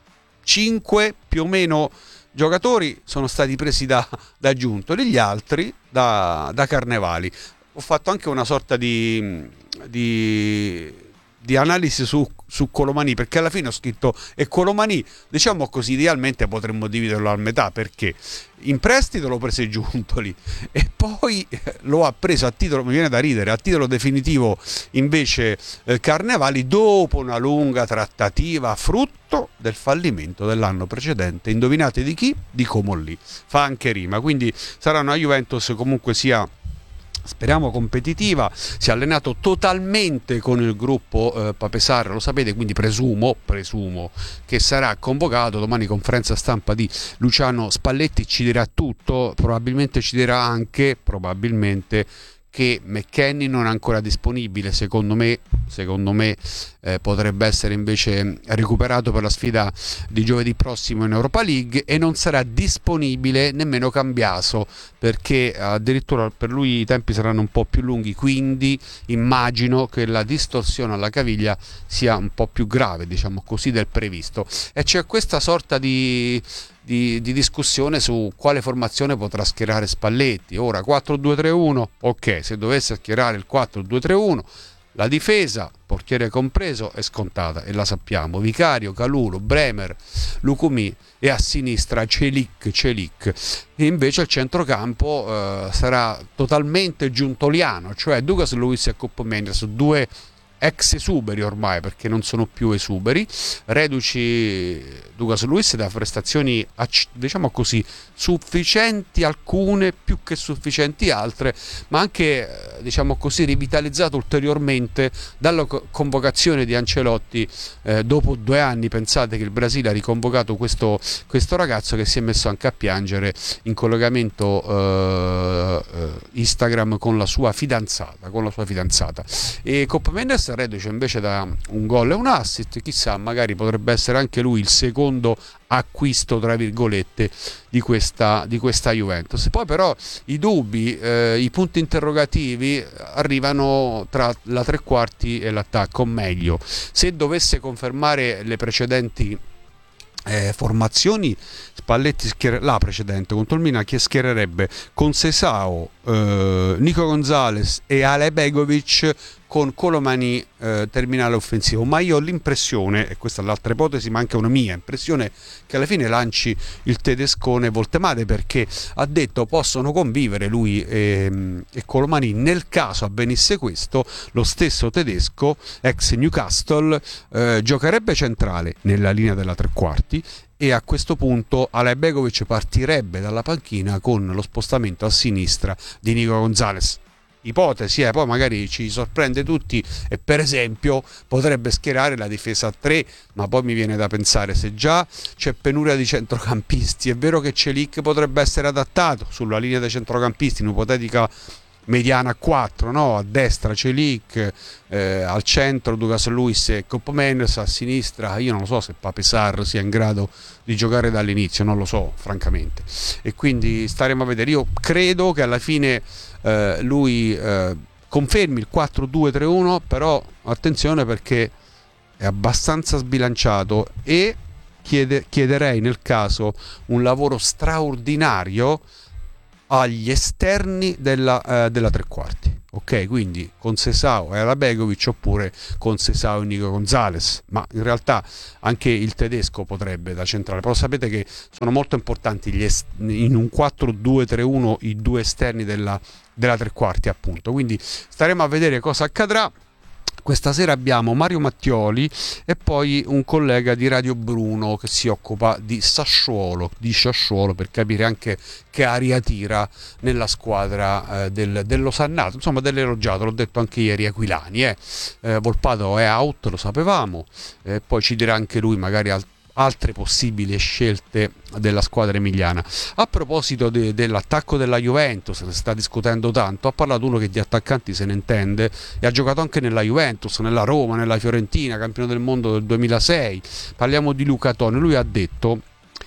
cinque più o meno giocatori sono stati presi da, da Giuntoli, gli altri da, da Carnevali. Ho fatto anche una sorta di, di, di analisi su, su Colomani, perché alla fine ho scritto e Colomani, diciamo così, idealmente potremmo dividerlo a metà, perché in prestito lo prese Giuntoli e poi lo ha preso a titolo, mi viene da ridere, a titolo definitivo invece eh, Carnevali, dopo una lunga trattativa frutto del fallimento dell'anno precedente. Indovinate di chi? Di Comolli. Fa anche rima, quindi sarà una Juventus comunque sia, speriamo, competitiva. Si è allenato totalmente con il gruppo eh, Papesarra, lo sapete, quindi presumo, presumo che sarà convocato. Domani conferenza stampa di Luciano Spalletti, ci dirà tutto, probabilmente ci dirà anche, probabilmente, che McKennie non è ancora disponibile. Secondo me, secondo me eh, potrebbe essere invece recuperato per la sfida di giovedì prossimo in Europa League, e non sarà disponibile nemmeno Cambiaso, perché addirittura per lui i tempi saranno un po' più lunghi, quindi immagino che la distorsione alla caviglia sia un po' più grave, diciamo così, del previsto. E c'è questa sorta di Di, di discussione su quale formazione potrà schierare Spalletti. Ora quattro due tre uno, ok, se dovesse schierare il quattro due tre uno, la difesa, portiere compreso, è scontata e la sappiamo: Vicario, Calulu, Bremer, Lucumi, e a sinistra Celic, Celic. E invece il centrocampo eh, sarà totalmente giuntoliano, cioè Douglas Luiz e Koopmeiners, due ex esuberi ormai, perché non sono più esuberi, reduci Douglas Luiz da prestazioni, diciamo così, sufficienti alcune, più che sufficienti altre, ma anche, diciamo così, rivitalizzato ulteriormente dalla convocazione di Ancelotti eh, dopo due anni. Pensate che il Brasile ha riconvocato questo, questo ragazzo, che si è messo anche a piangere in collegamento eh, Instagram con la sua fidanzata, con la sua fidanzata. E Koopmeiners, reduce invece da un gol e un assist, chissà, magari potrebbe essere anche lui il secondo acquisto, tra virgolette, di questa, di questa Juventus. Poi però i dubbi, eh, i punti interrogativi arrivano tra la tre quarti e l'attacco, o meglio, se dovesse confermare le precedenti Eh, formazioni, Spalletti schier- la precedente contro il Milan, che schiererebbe con Sesao, eh, Nico Gonzalez e Ale Begovic, con Colomani eh, terminale offensivo. Ma io ho l'impressione, e questa è l'altra ipotesi, ma anche una mia impressione, che alla fine lanci il tedescone Voltemade, perché ha detto possono convivere lui e, e Colomani. Nel caso avvenisse questo, lo stesso tedesco, ex Newcastle, eh, giocherebbe centrale nella linea della tre quarti, e a questo punto Ale Begovic partirebbe dalla panchina con lo spostamento a sinistra di Nico Gonzalez. Ipotesi, eh, poi magari ci sorprende tutti e per esempio potrebbe schierare la difesa a tre, ma poi mi viene da pensare, se già c'è penuria di centrocampisti, è vero che Celic potrebbe essere adattato sulla linea dei centrocampisti in un'ipotetica mediana a quattro, no? A destra Celik, eh, al centro Douglas Luiz e Koopmeiners, a sinistra io non lo so se Pape Sarr sia in grado di giocare dall'inizio, non lo so francamente, e quindi staremo a vedere. Io credo che alla fine eh, lui eh, confermi il quattro due tre uno, però attenzione perché è abbastanza sbilanciato e chiede, chiederei nel caso un lavoro straordinario agli esterni della, eh, della tre quarti, ok? Quindi con Sesao e Arabegovic oppure con Sesao e Nico Gonzalez, ma in realtà anche il tedesco potrebbe da centrale, però sapete che sono molto importanti gli est- in un quattro due tre uno i due esterni della, della tre quarti appunto, quindi staremo a vedere cosa accadrà. Questa sera abbiamo Mario Mattioli e poi un collega di Radio Bruno che si occupa di Sassuolo, di Sassuolo, per capire anche che aria tira nella squadra eh, del, dell'Osannato, insomma dell'elogiato, l'ho detto anche ieri, Aquilani. Eh. Eh, Volpato è out, lo sapevamo, eh, poi ci dirà anche lui magari al altre possibili scelte della squadra emiliana. A proposito de- dell'attacco della Juventus, ne sta discutendo tanto, ha parlato uno che di attaccanti se ne intende e ha giocato anche nella Juventus, nella Roma, nella Fiorentina, campione del mondo del duemilasei. Parliamo di Luca Toni. Lui ha detto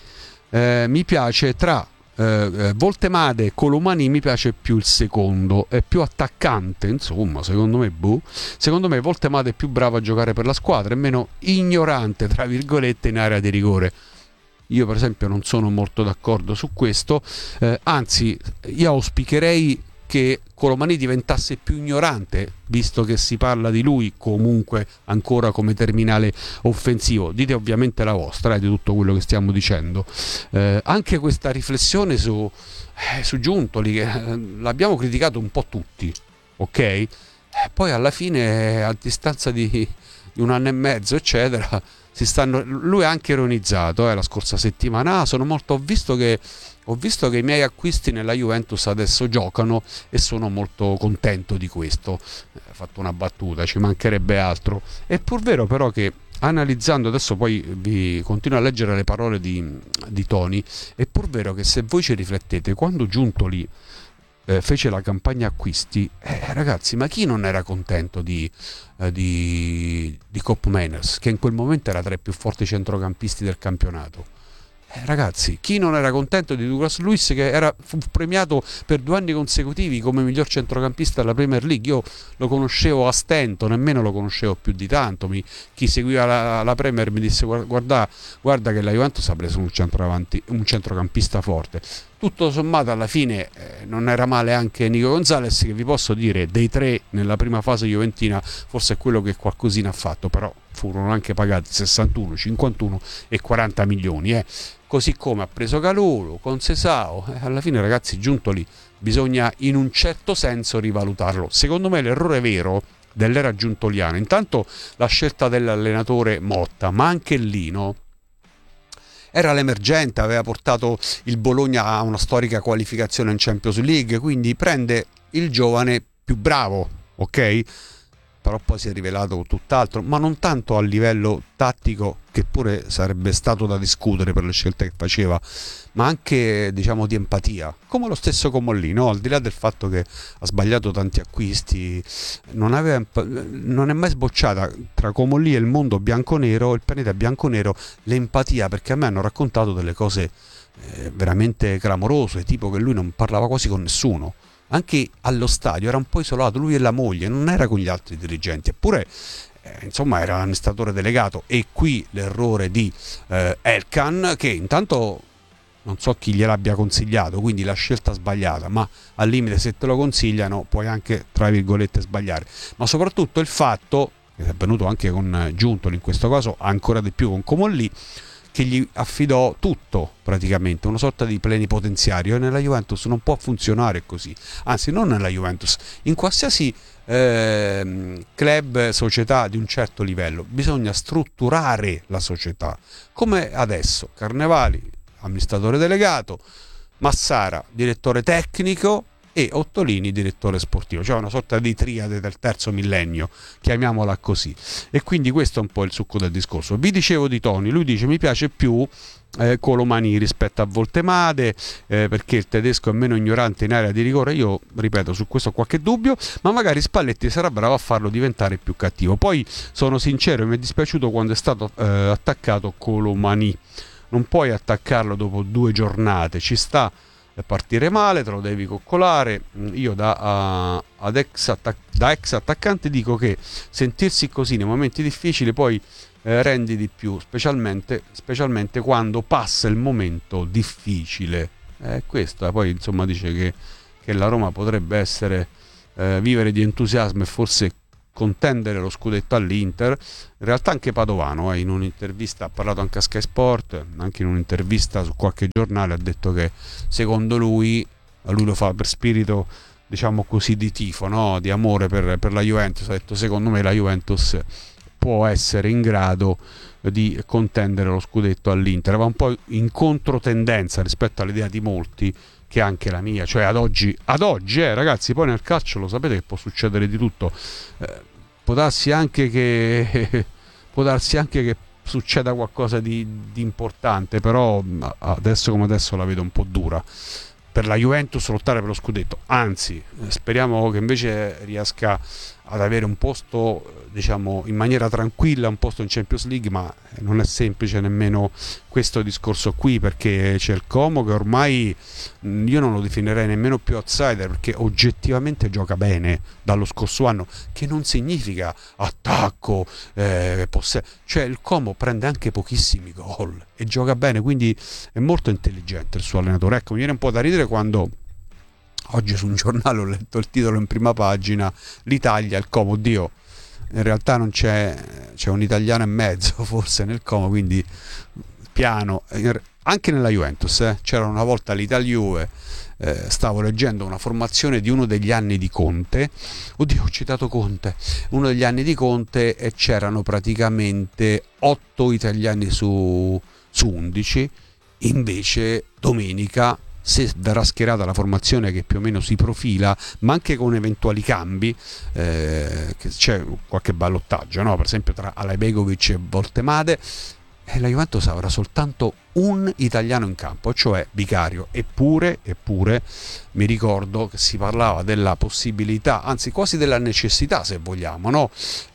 eh, mi piace tra eh, Voltemade e Colomani, mi piace più il secondo, è più attaccante, insomma, secondo me boh. secondo me Voltemade è più bravo a giocare per la squadra e meno ignorante tra virgolette in area di rigore. Io per esempio non sono molto d'accordo su questo, eh, anzi io auspicherei che Colomani diventasse più ignorante, visto che si parla di lui comunque ancora come terminale offensivo. Dite ovviamente la vostra eh, di tutto quello che stiamo dicendo. Eh, anche questa riflessione su, eh, su Giuntoli, che eh, l'abbiamo criticato un po' tutti, ok? Eh, poi alla fine, a distanza di, di un anno e mezzo, eccetera, si stanno, lui ha anche ironizzato eh, la scorsa settimana. Ah, sono molto, ho visto che Ho visto che i miei acquisti nella Juventus adesso giocano e sono molto contento di questo. Ha fatto una battuta, ci mancherebbe altro. È pur vero però che, analizzando, adesso poi vi continuo a leggere le parole di, di Toni, è pur vero che se voi ci riflettete, quando Giuntoli eh, fece la campagna acquisti, eh, ragazzi, ma chi non era contento di, eh, di, di Koopmeiners, che in quel momento era tra i più forti centrocampisti del campionato? Eh, ragazzi, chi non era contento di Douglas Luiz, che era, fu premiato per due anni consecutivi come miglior centrocampista della Premier League? Io lo conoscevo a stento, nemmeno lo conoscevo più di tanto. Mi, chi seguiva la, la Premier mi disse guarda, guarda che la Juventus ha preso un, centroavanti, un centrocampista forte. Tutto sommato alla fine eh, non era male anche Nico Gonzalez, che vi posso dire dei tre nella prima fase juventina forse è quello che qualcosina ha fatto, però furono anche pagati sessantuno, cinquantuno e quaranta milioni. Eh. Così come ha preso Calulu con Sesao. Eh, alla fine, ragazzi, Giuntoli bisogna in un certo senso rivalutarlo. Secondo me l'errore vero dell'era giuntoliana, intanto la scelta dell'allenatore Motta, ma anche Lino, era l'emergente, aveva portato il Bologna a una storica qualificazione in Champions League, quindi prende il giovane più bravo, ok? Però poi si è rivelato tutt'altro, ma non tanto a livello tattico, che pure sarebbe stato da discutere per le scelte che faceva, ma anche, diciamo, di empatia, come lo stesso Comolli, no? Al di là del fatto che ha sbagliato tanti acquisti, non, aveva, non è mai sbocciata tra Comolli e il mondo bianconero, il pianeta bianconero, l'empatia, perché a me hanno raccontato delle cose eh, veramente clamorose, tipo che lui non parlava quasi con nessuno. Anche allo stadio era un po' isolato, lui e la moglie, non era con gli altri dirigenti, eppure eh, insomma era l'amministratore delegato. E qui l'errore di eh, Elkan, che intanto non so chi gliel'abbia consigliato, quindi la scelta sbagliata, ma al limite se te lo consigliano puoi anche tra virgolette sbagliare, ma soprattutto il fatto, che è avvenuto anche con Giuntoli in questo caso, ancora di più con Comolli, che gli affidò tutto praticamente, una sorta di plenipotenziario, e nella Juventus non può funzionare così, anzi non nella Juventus, in qualsiasi eh, club, società di un certo livello bisogna strutturare la società, come adesso Carnevali, amministratore delegato, Massara, direttore tecnico, e Ottolini direttore sportivo, cioè una sorta di triade del terzo millennio, chiamiamola così. E quindi questo è un po' il succo del discorso. Vi dicevo di Toni, lui dice mi piace più eh, Colomani rispetto a Voltemade eh, perché il tedesco è meno ignorante in area di rigore. Io ripeto, su questo ho qualche dubbio, ma magari Spalletti sarà bravo a farlo diventare più cattivo. Poi sono sincero, mi è dispiaciuto quando è stato eh, attaccato Colomani. Non puoi attaccarlo dopo due giornate, ci sta partire male, te lo devi coccolare. Io da, uh, ad ex attac- da ex attaccante dico che sentirsi così nei momenti difficili poi eh, rendi di più, specialmente, specialmente quando passa il momento difficile. Eh, questo eh, poi insomma dice che, che la Roma potrebbe essere eh, vivere di entusiasmo e forse contendere lo scudetto all'Inter. In realtà anche Padovano eh, in un'intervista ha parlato anche a Sky Sport, anche in un'intervista su qualche giornale ha detto che secondo lui, lui lo fa per spirito diciamo così di tifo, no? Di amore per, per la Juventus, ha detto secondo me la Juventus può essere in grado di contendere lo scudetto all'Inter. Va un po' in controtendenza rispetto all'idea di molti, che è anche la mia, cioè ad oggi, ad oggi eh, ragazzi, poi nel calcio lo sapete che può succedere di tutto, eh, può darsi anche che può darsi anche che succeda qualcosa di, di importante, però adesso come adesso la vedo un po' dura per la Juventus lottare per lo scudetto, anzi speriamo che invece riesca ad avere un posto diciamo in maniera tranquilla, un posto in Champions League, ma non è semplice nemmeno questo discorso qui, perché c'è il Como che ormai io non lo definirei nemmeno più outsider, perché oggettivamente gioca bene dallo scorso anno, che non significa attacco, eh, posse- cioè il Como prende anche pochissimi gol e gioca bene, quindi è molto intelligente il suo allenatore. Ecco, mi viene un po' da ridere quando oggi su un giornale ho letto il titolo in prima pagina: l'Italia, il Como. Oddio, in realtà non c'è, c'è un italiano e mezzo forse nel Como, quindi piano. Anche nella Juventus eh, c'era una volta l'Italia Juve, eh, stavo leggendo una formazione di uno degli anni di Conte, oddio ho citato Conte, uno degli anni di Conte, e c'erano praticamente otto italiani su, su undici. Invece domenica, se verrà schierata la formazione che più o meno si profila, ma anche con eventuali cambi, eh, che c'è qualche ballottaggio, no? Per esempio tra Alajbegovic e Voltemade, e la Juventus avrà soltanto un italiano in campo, cioè Vicario. Eppure, eppure mi ricordo che si parlava della possibilità, anzi quasi della necessità, se vogliamo, no?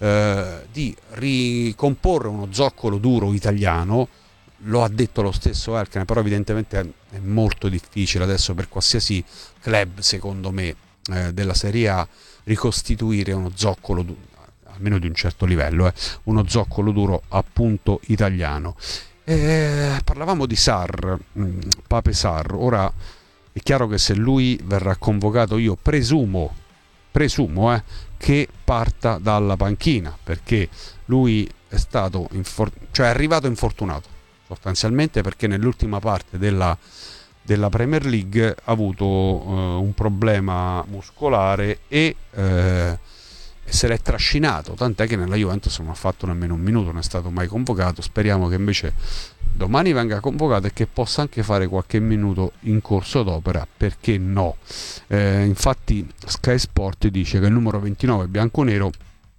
eh, di ricomporre uno zoccolo duro italiano. Lo ha detto lo stesso Elkann, però evidentemente è molto difficile adesso per qualsiasi club, secondo me, eh, della Serie A ricostituire uno zoccolo du- almeno di un certo livello, eh, uno zoccolo duro appunto italiano. Eh, parlavamo di Sarr, mh, Pape Sarr. Ora è chiaro che se lui verrà convocato, io presumo presumo eh, che parta dalla panchina, perché lui è stato infor- cioè è arrivato infortunato sostanzialmente, perché nell'ultima parte della, della Premier League ha avuto uh, un problema muscolare e uh, se l'è trascinato, tant'è che nella Juventus non ha fatto nemmeno un minuto, non è stato mai convocato. Speriamo che invece domani venga convocato e che possa anche fare qualche minuto in corso d'opera, perché no? Eh, infatti Sky Sport dice che il numero ventinove bianconero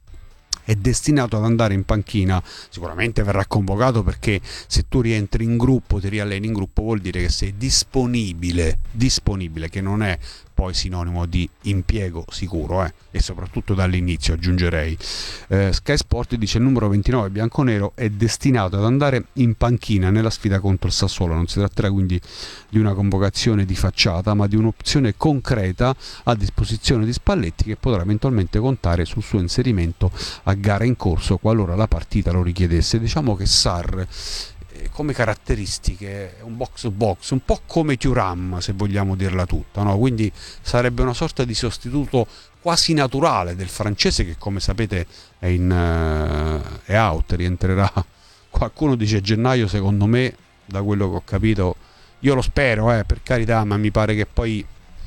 è destinato ad andare in panchina. Sicuramente verrà convocato, perché se tu rientri in gruppo, ti rialleni in gruppo, vuol dire che sei disponibile, disponibile, che non è poi sinonimo di impiego sicuro, eh? E soprattutto dall'inizio, aggiungerei. eh, Sky Sport dice il numero ventinove bianconero è destinato ad andare in panchina nella sfida contro il Sassuolo. Non si tratterà quindi di una convocazione di facciata, ma di un'opzione concreta a disposizione di Spalletti, che potrà eventualmente contare sul suo inserimento a gara in corso qualora la partita lo richiedesse. Diciamo che Sarr come caratteristiche è un box to box, un po' come Thuram, se vogliamo dirla tutta, no? Quindi sarebbe una sorta di sostituto quasi naturale del francese, che come sapete è in uh, è out, rientrerà, qualcuno dice gennaio, secondo me, da quello che ho capito, io lo spero, eh, per carità, ma mi pare che poi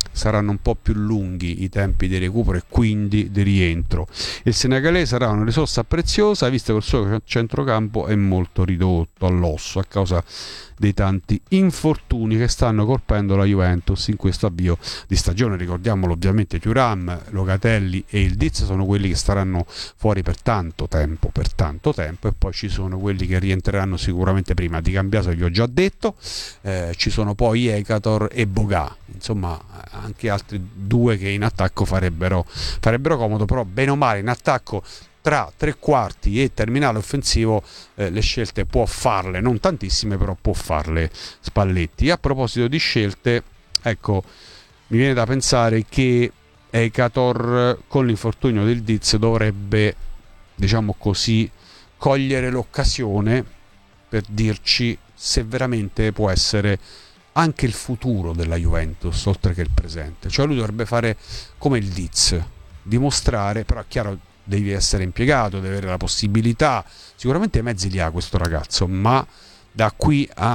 saranno un po' più lunghi i tempi di recupero e quindi di rientro. Il senegalese sarà una risorsa preziosa, visto che il suo centrocampo è molto ridotto all'osso a causa dei tanti infortuni che stanno colpendo la Juventus in questo avvio di stagione. Ricordiamolo, ovviamente Thuram, Locatelli e il Diz sono quelli che staranno fuori per tanto tempo, per tanto tempo, e poi ci sono quelli che rientreranno sicuramente prima. Di Cambiaso vi ho già detto, eh, ci sono poi Ekator e Boga, insomma anche altri due che in attacco farebbero, farebbero comodo, però bene o male in attacco tra tre quarti e terminale offensivo eh, le scelte può farle, non tantissime, però può farle Spalletti. A proposito di scelte, ecco, mi viene da pensare che Ekator con l'infortunio del Diz dovrebbe, diciamo così, cogliere l'occasione per dirci se veramente può essere anche il futuro della Juventus oltre che il presente. Cioè lui dovrebbe fare come il Diz, dimostrare, però è chiaro, devi essere impiegato, devi avere la possibilità, sicuramente i mezzi li ha questo ragazzo, ma da qui a,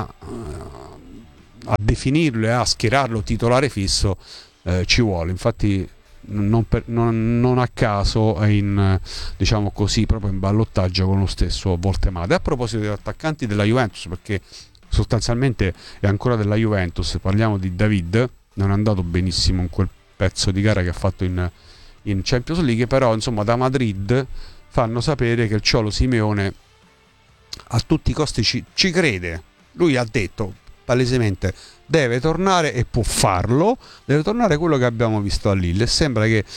a definirlo e a schierarlo titolare fisso eh, ci vuole. Infatti non, per, non, non a caso è in, diciamo così, proprio in ballottaggio con lo stesso Voltemade. A proposito degli attaccanti della Juventus, perché sostanzialmente è ancora della Juventus, parliamo di David, non è andato benissimo in quel pezzo di gara che ha fatto in in Champions League, però insomma da Madrid fanno sapere che il Cholo Simeone a tutti i costi ci, ci crede. Lui ha detto palesemente deve tornare e può farlo, deve tornare quello che abbiamo visto a Lille, e sembra che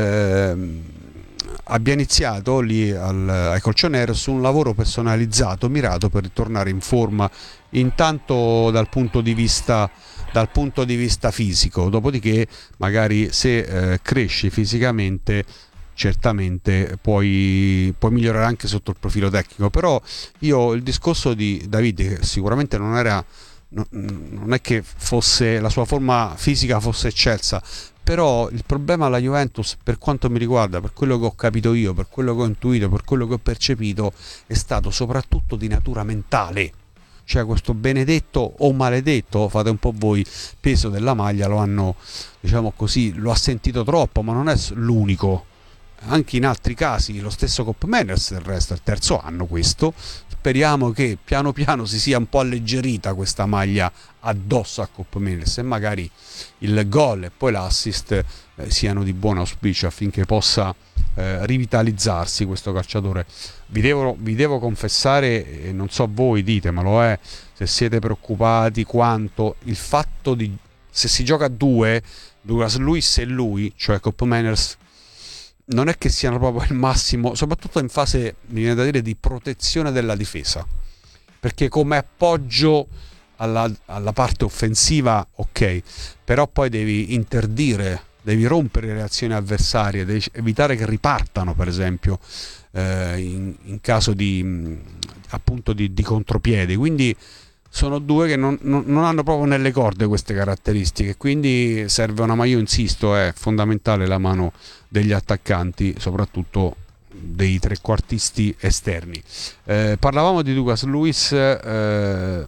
eh, abbia iniziato lì al, ai Colchonero su un lavoro personalizzato, mirato per ritornare in forma, intanto dal punto di vista dal punto di vista fisico, dopodiché magari se eh, cresci fisicamente certamente puoi, puoi migliorare anche sotto il profilo tecnico. Però io il discorso di Davide, che sicuramente non era no, non è che fosse la sua forma fisica fosse eccelsa, però il problema alla Juventus, per quanto mi riguarda, per quello che ho capito io, per quello che ho intuito, per quello che ho percepito, è stato soprattutto di natura mentale. Cioè questo benedetto o maledetto, fate un po' voi, peso della maglia lo hanno, diciamo così, lo ha sentito troppo, ma non è l'unico. Anche in altri casi, lo stesso Koopmeiners del resto, il terzo anno questo, speriamo che piano piano si sia un po' alleggerita questa maglia addosso a Koopmeiners e magari il gol e poi l'assist eh, siano di buon auspicio affinché possa eh, rivitalizzarsi questo calciatore. Vi devo, vi devo confessare, e non so voi ditemelo, eh, se siete preoccupati quanto il fatto di, se si gioca a due, Douglas Luiz e lui, cioè Koopmeiners, non è che siano proprio il massimo, soprattutto in fase, mi viene da dire, di protezione della difesa, perché come appoggio alla, alla parte offensiva ok, però poi devi interdire, devi rompere le reazioni avversarie, devi evitare che ripartano, per esempio eh, in, in caso di appunto di, di contropiede. Quindi sono due che non, non, non hanno proprio nelle corde queste caratteristiche, quindi serve una, ma io insisto, è fondamentale la mano degli attaccanti, soprattutto dei trequartisti esterni. Eh, parlavamo di Douglas Luiz, eh,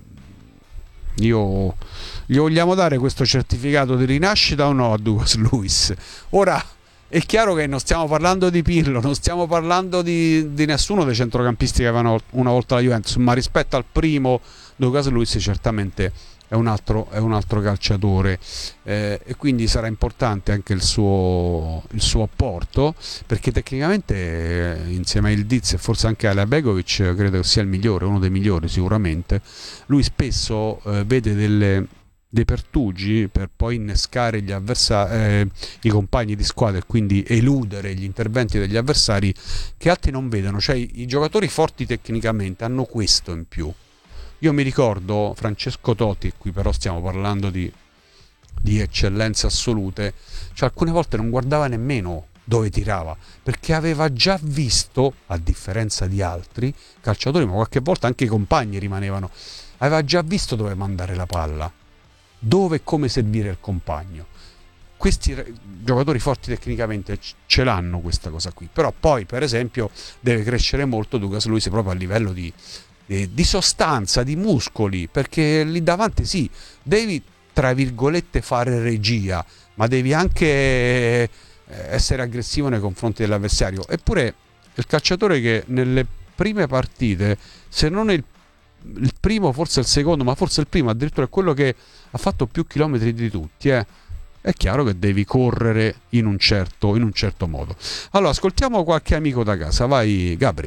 io gli vogliamo dare questo certificato di rinascita o no a Douglas Luiz? Ora è chiaro che non stiamo parlando di Pirlo, non stiamo parlando di, di nessuno dei centrocampisti che avevano una volta la Juventus, ma rispetto al primo Douglas Luiz certamente è un altro, è un altro calciatore, eh, e quindi sarà importante anche il suo, il suo apporto, perché tecnicamente eh, insieme a Ildiz e forse anche a Begovic credo che sia il migliore, uno dei migliori sicuramente. Lui spesso eh, vede delle, dei pertugi per poi innescare gli avversari, eh, i compagni di squadra, e quindi eludere gli interventi degli avversari che altri non vedono. Cioè i giocatori forti tecnicamente hanno questo in più. Io mi ricordo Francesco Totti, qui però stiamo parlando di, di eccellenze assolute, cioè alcune volte non guardava nemmeno dove tirava, perché aveva già visto, a differenza di altri calciatori, ma qualche volta anche i compagni rimanevano, aveva già visto dove mandare la palla, dove e come servire il compagno. Questi giocatori forti tecnicamente ce l'hanno questa cosa qui, però poi per esempio deve crescere molto Douglas Luiz proprio a livello di di sostanza, di muscoli, perché lì davanti sì, devi tra virgolette fare regia, ma devi anche essere aggressivo nei confronti dell'avversario. Eppure il calciatore che nelle prime partite, se non il, il primo, forse il secondo, ma forse il primo addirittura, è quello che ha fatto più chilometri di tutti, eh. È chiaro che devi correre in un certo, in un certo modo. Allora, ascoltiamo qualche amico da casa. Vai, Gabri.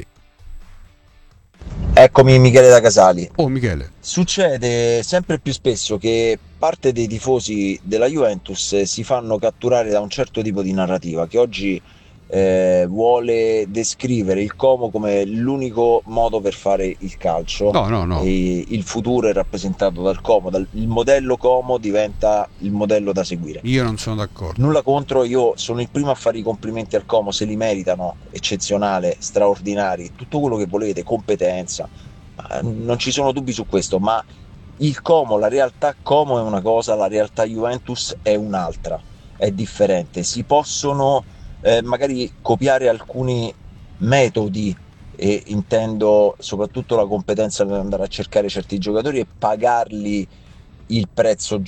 Eccomi, Michele da Casali. Oh, Michele. Succede sempre più spesso che parte dei tifosi della Juventus si fanno catturare da un certo tipo di narrativa che oggi eh, vuole descrivere il Como come l'unico modo per fare il calcio. No, no, no. E il futuro è rappresentato dal Como, dal, il modello Como diventa il modello da seguire. Io non sono d'accordo. Nulla contro, io sono il primo a fare i complimenti al Como, se li meritano, eccezionale, straordinari, tutto quello che volete, competenza, non ci sono dubbi su questo, ma il Como, la realtà Como è una cosa, la realtà Juventus è un'altra, è differente. Si possono eh, magari copiare alcuni metodi, e intendo soprattutto la competenza per andare a cercare certi giocatori e pagarli il prezzo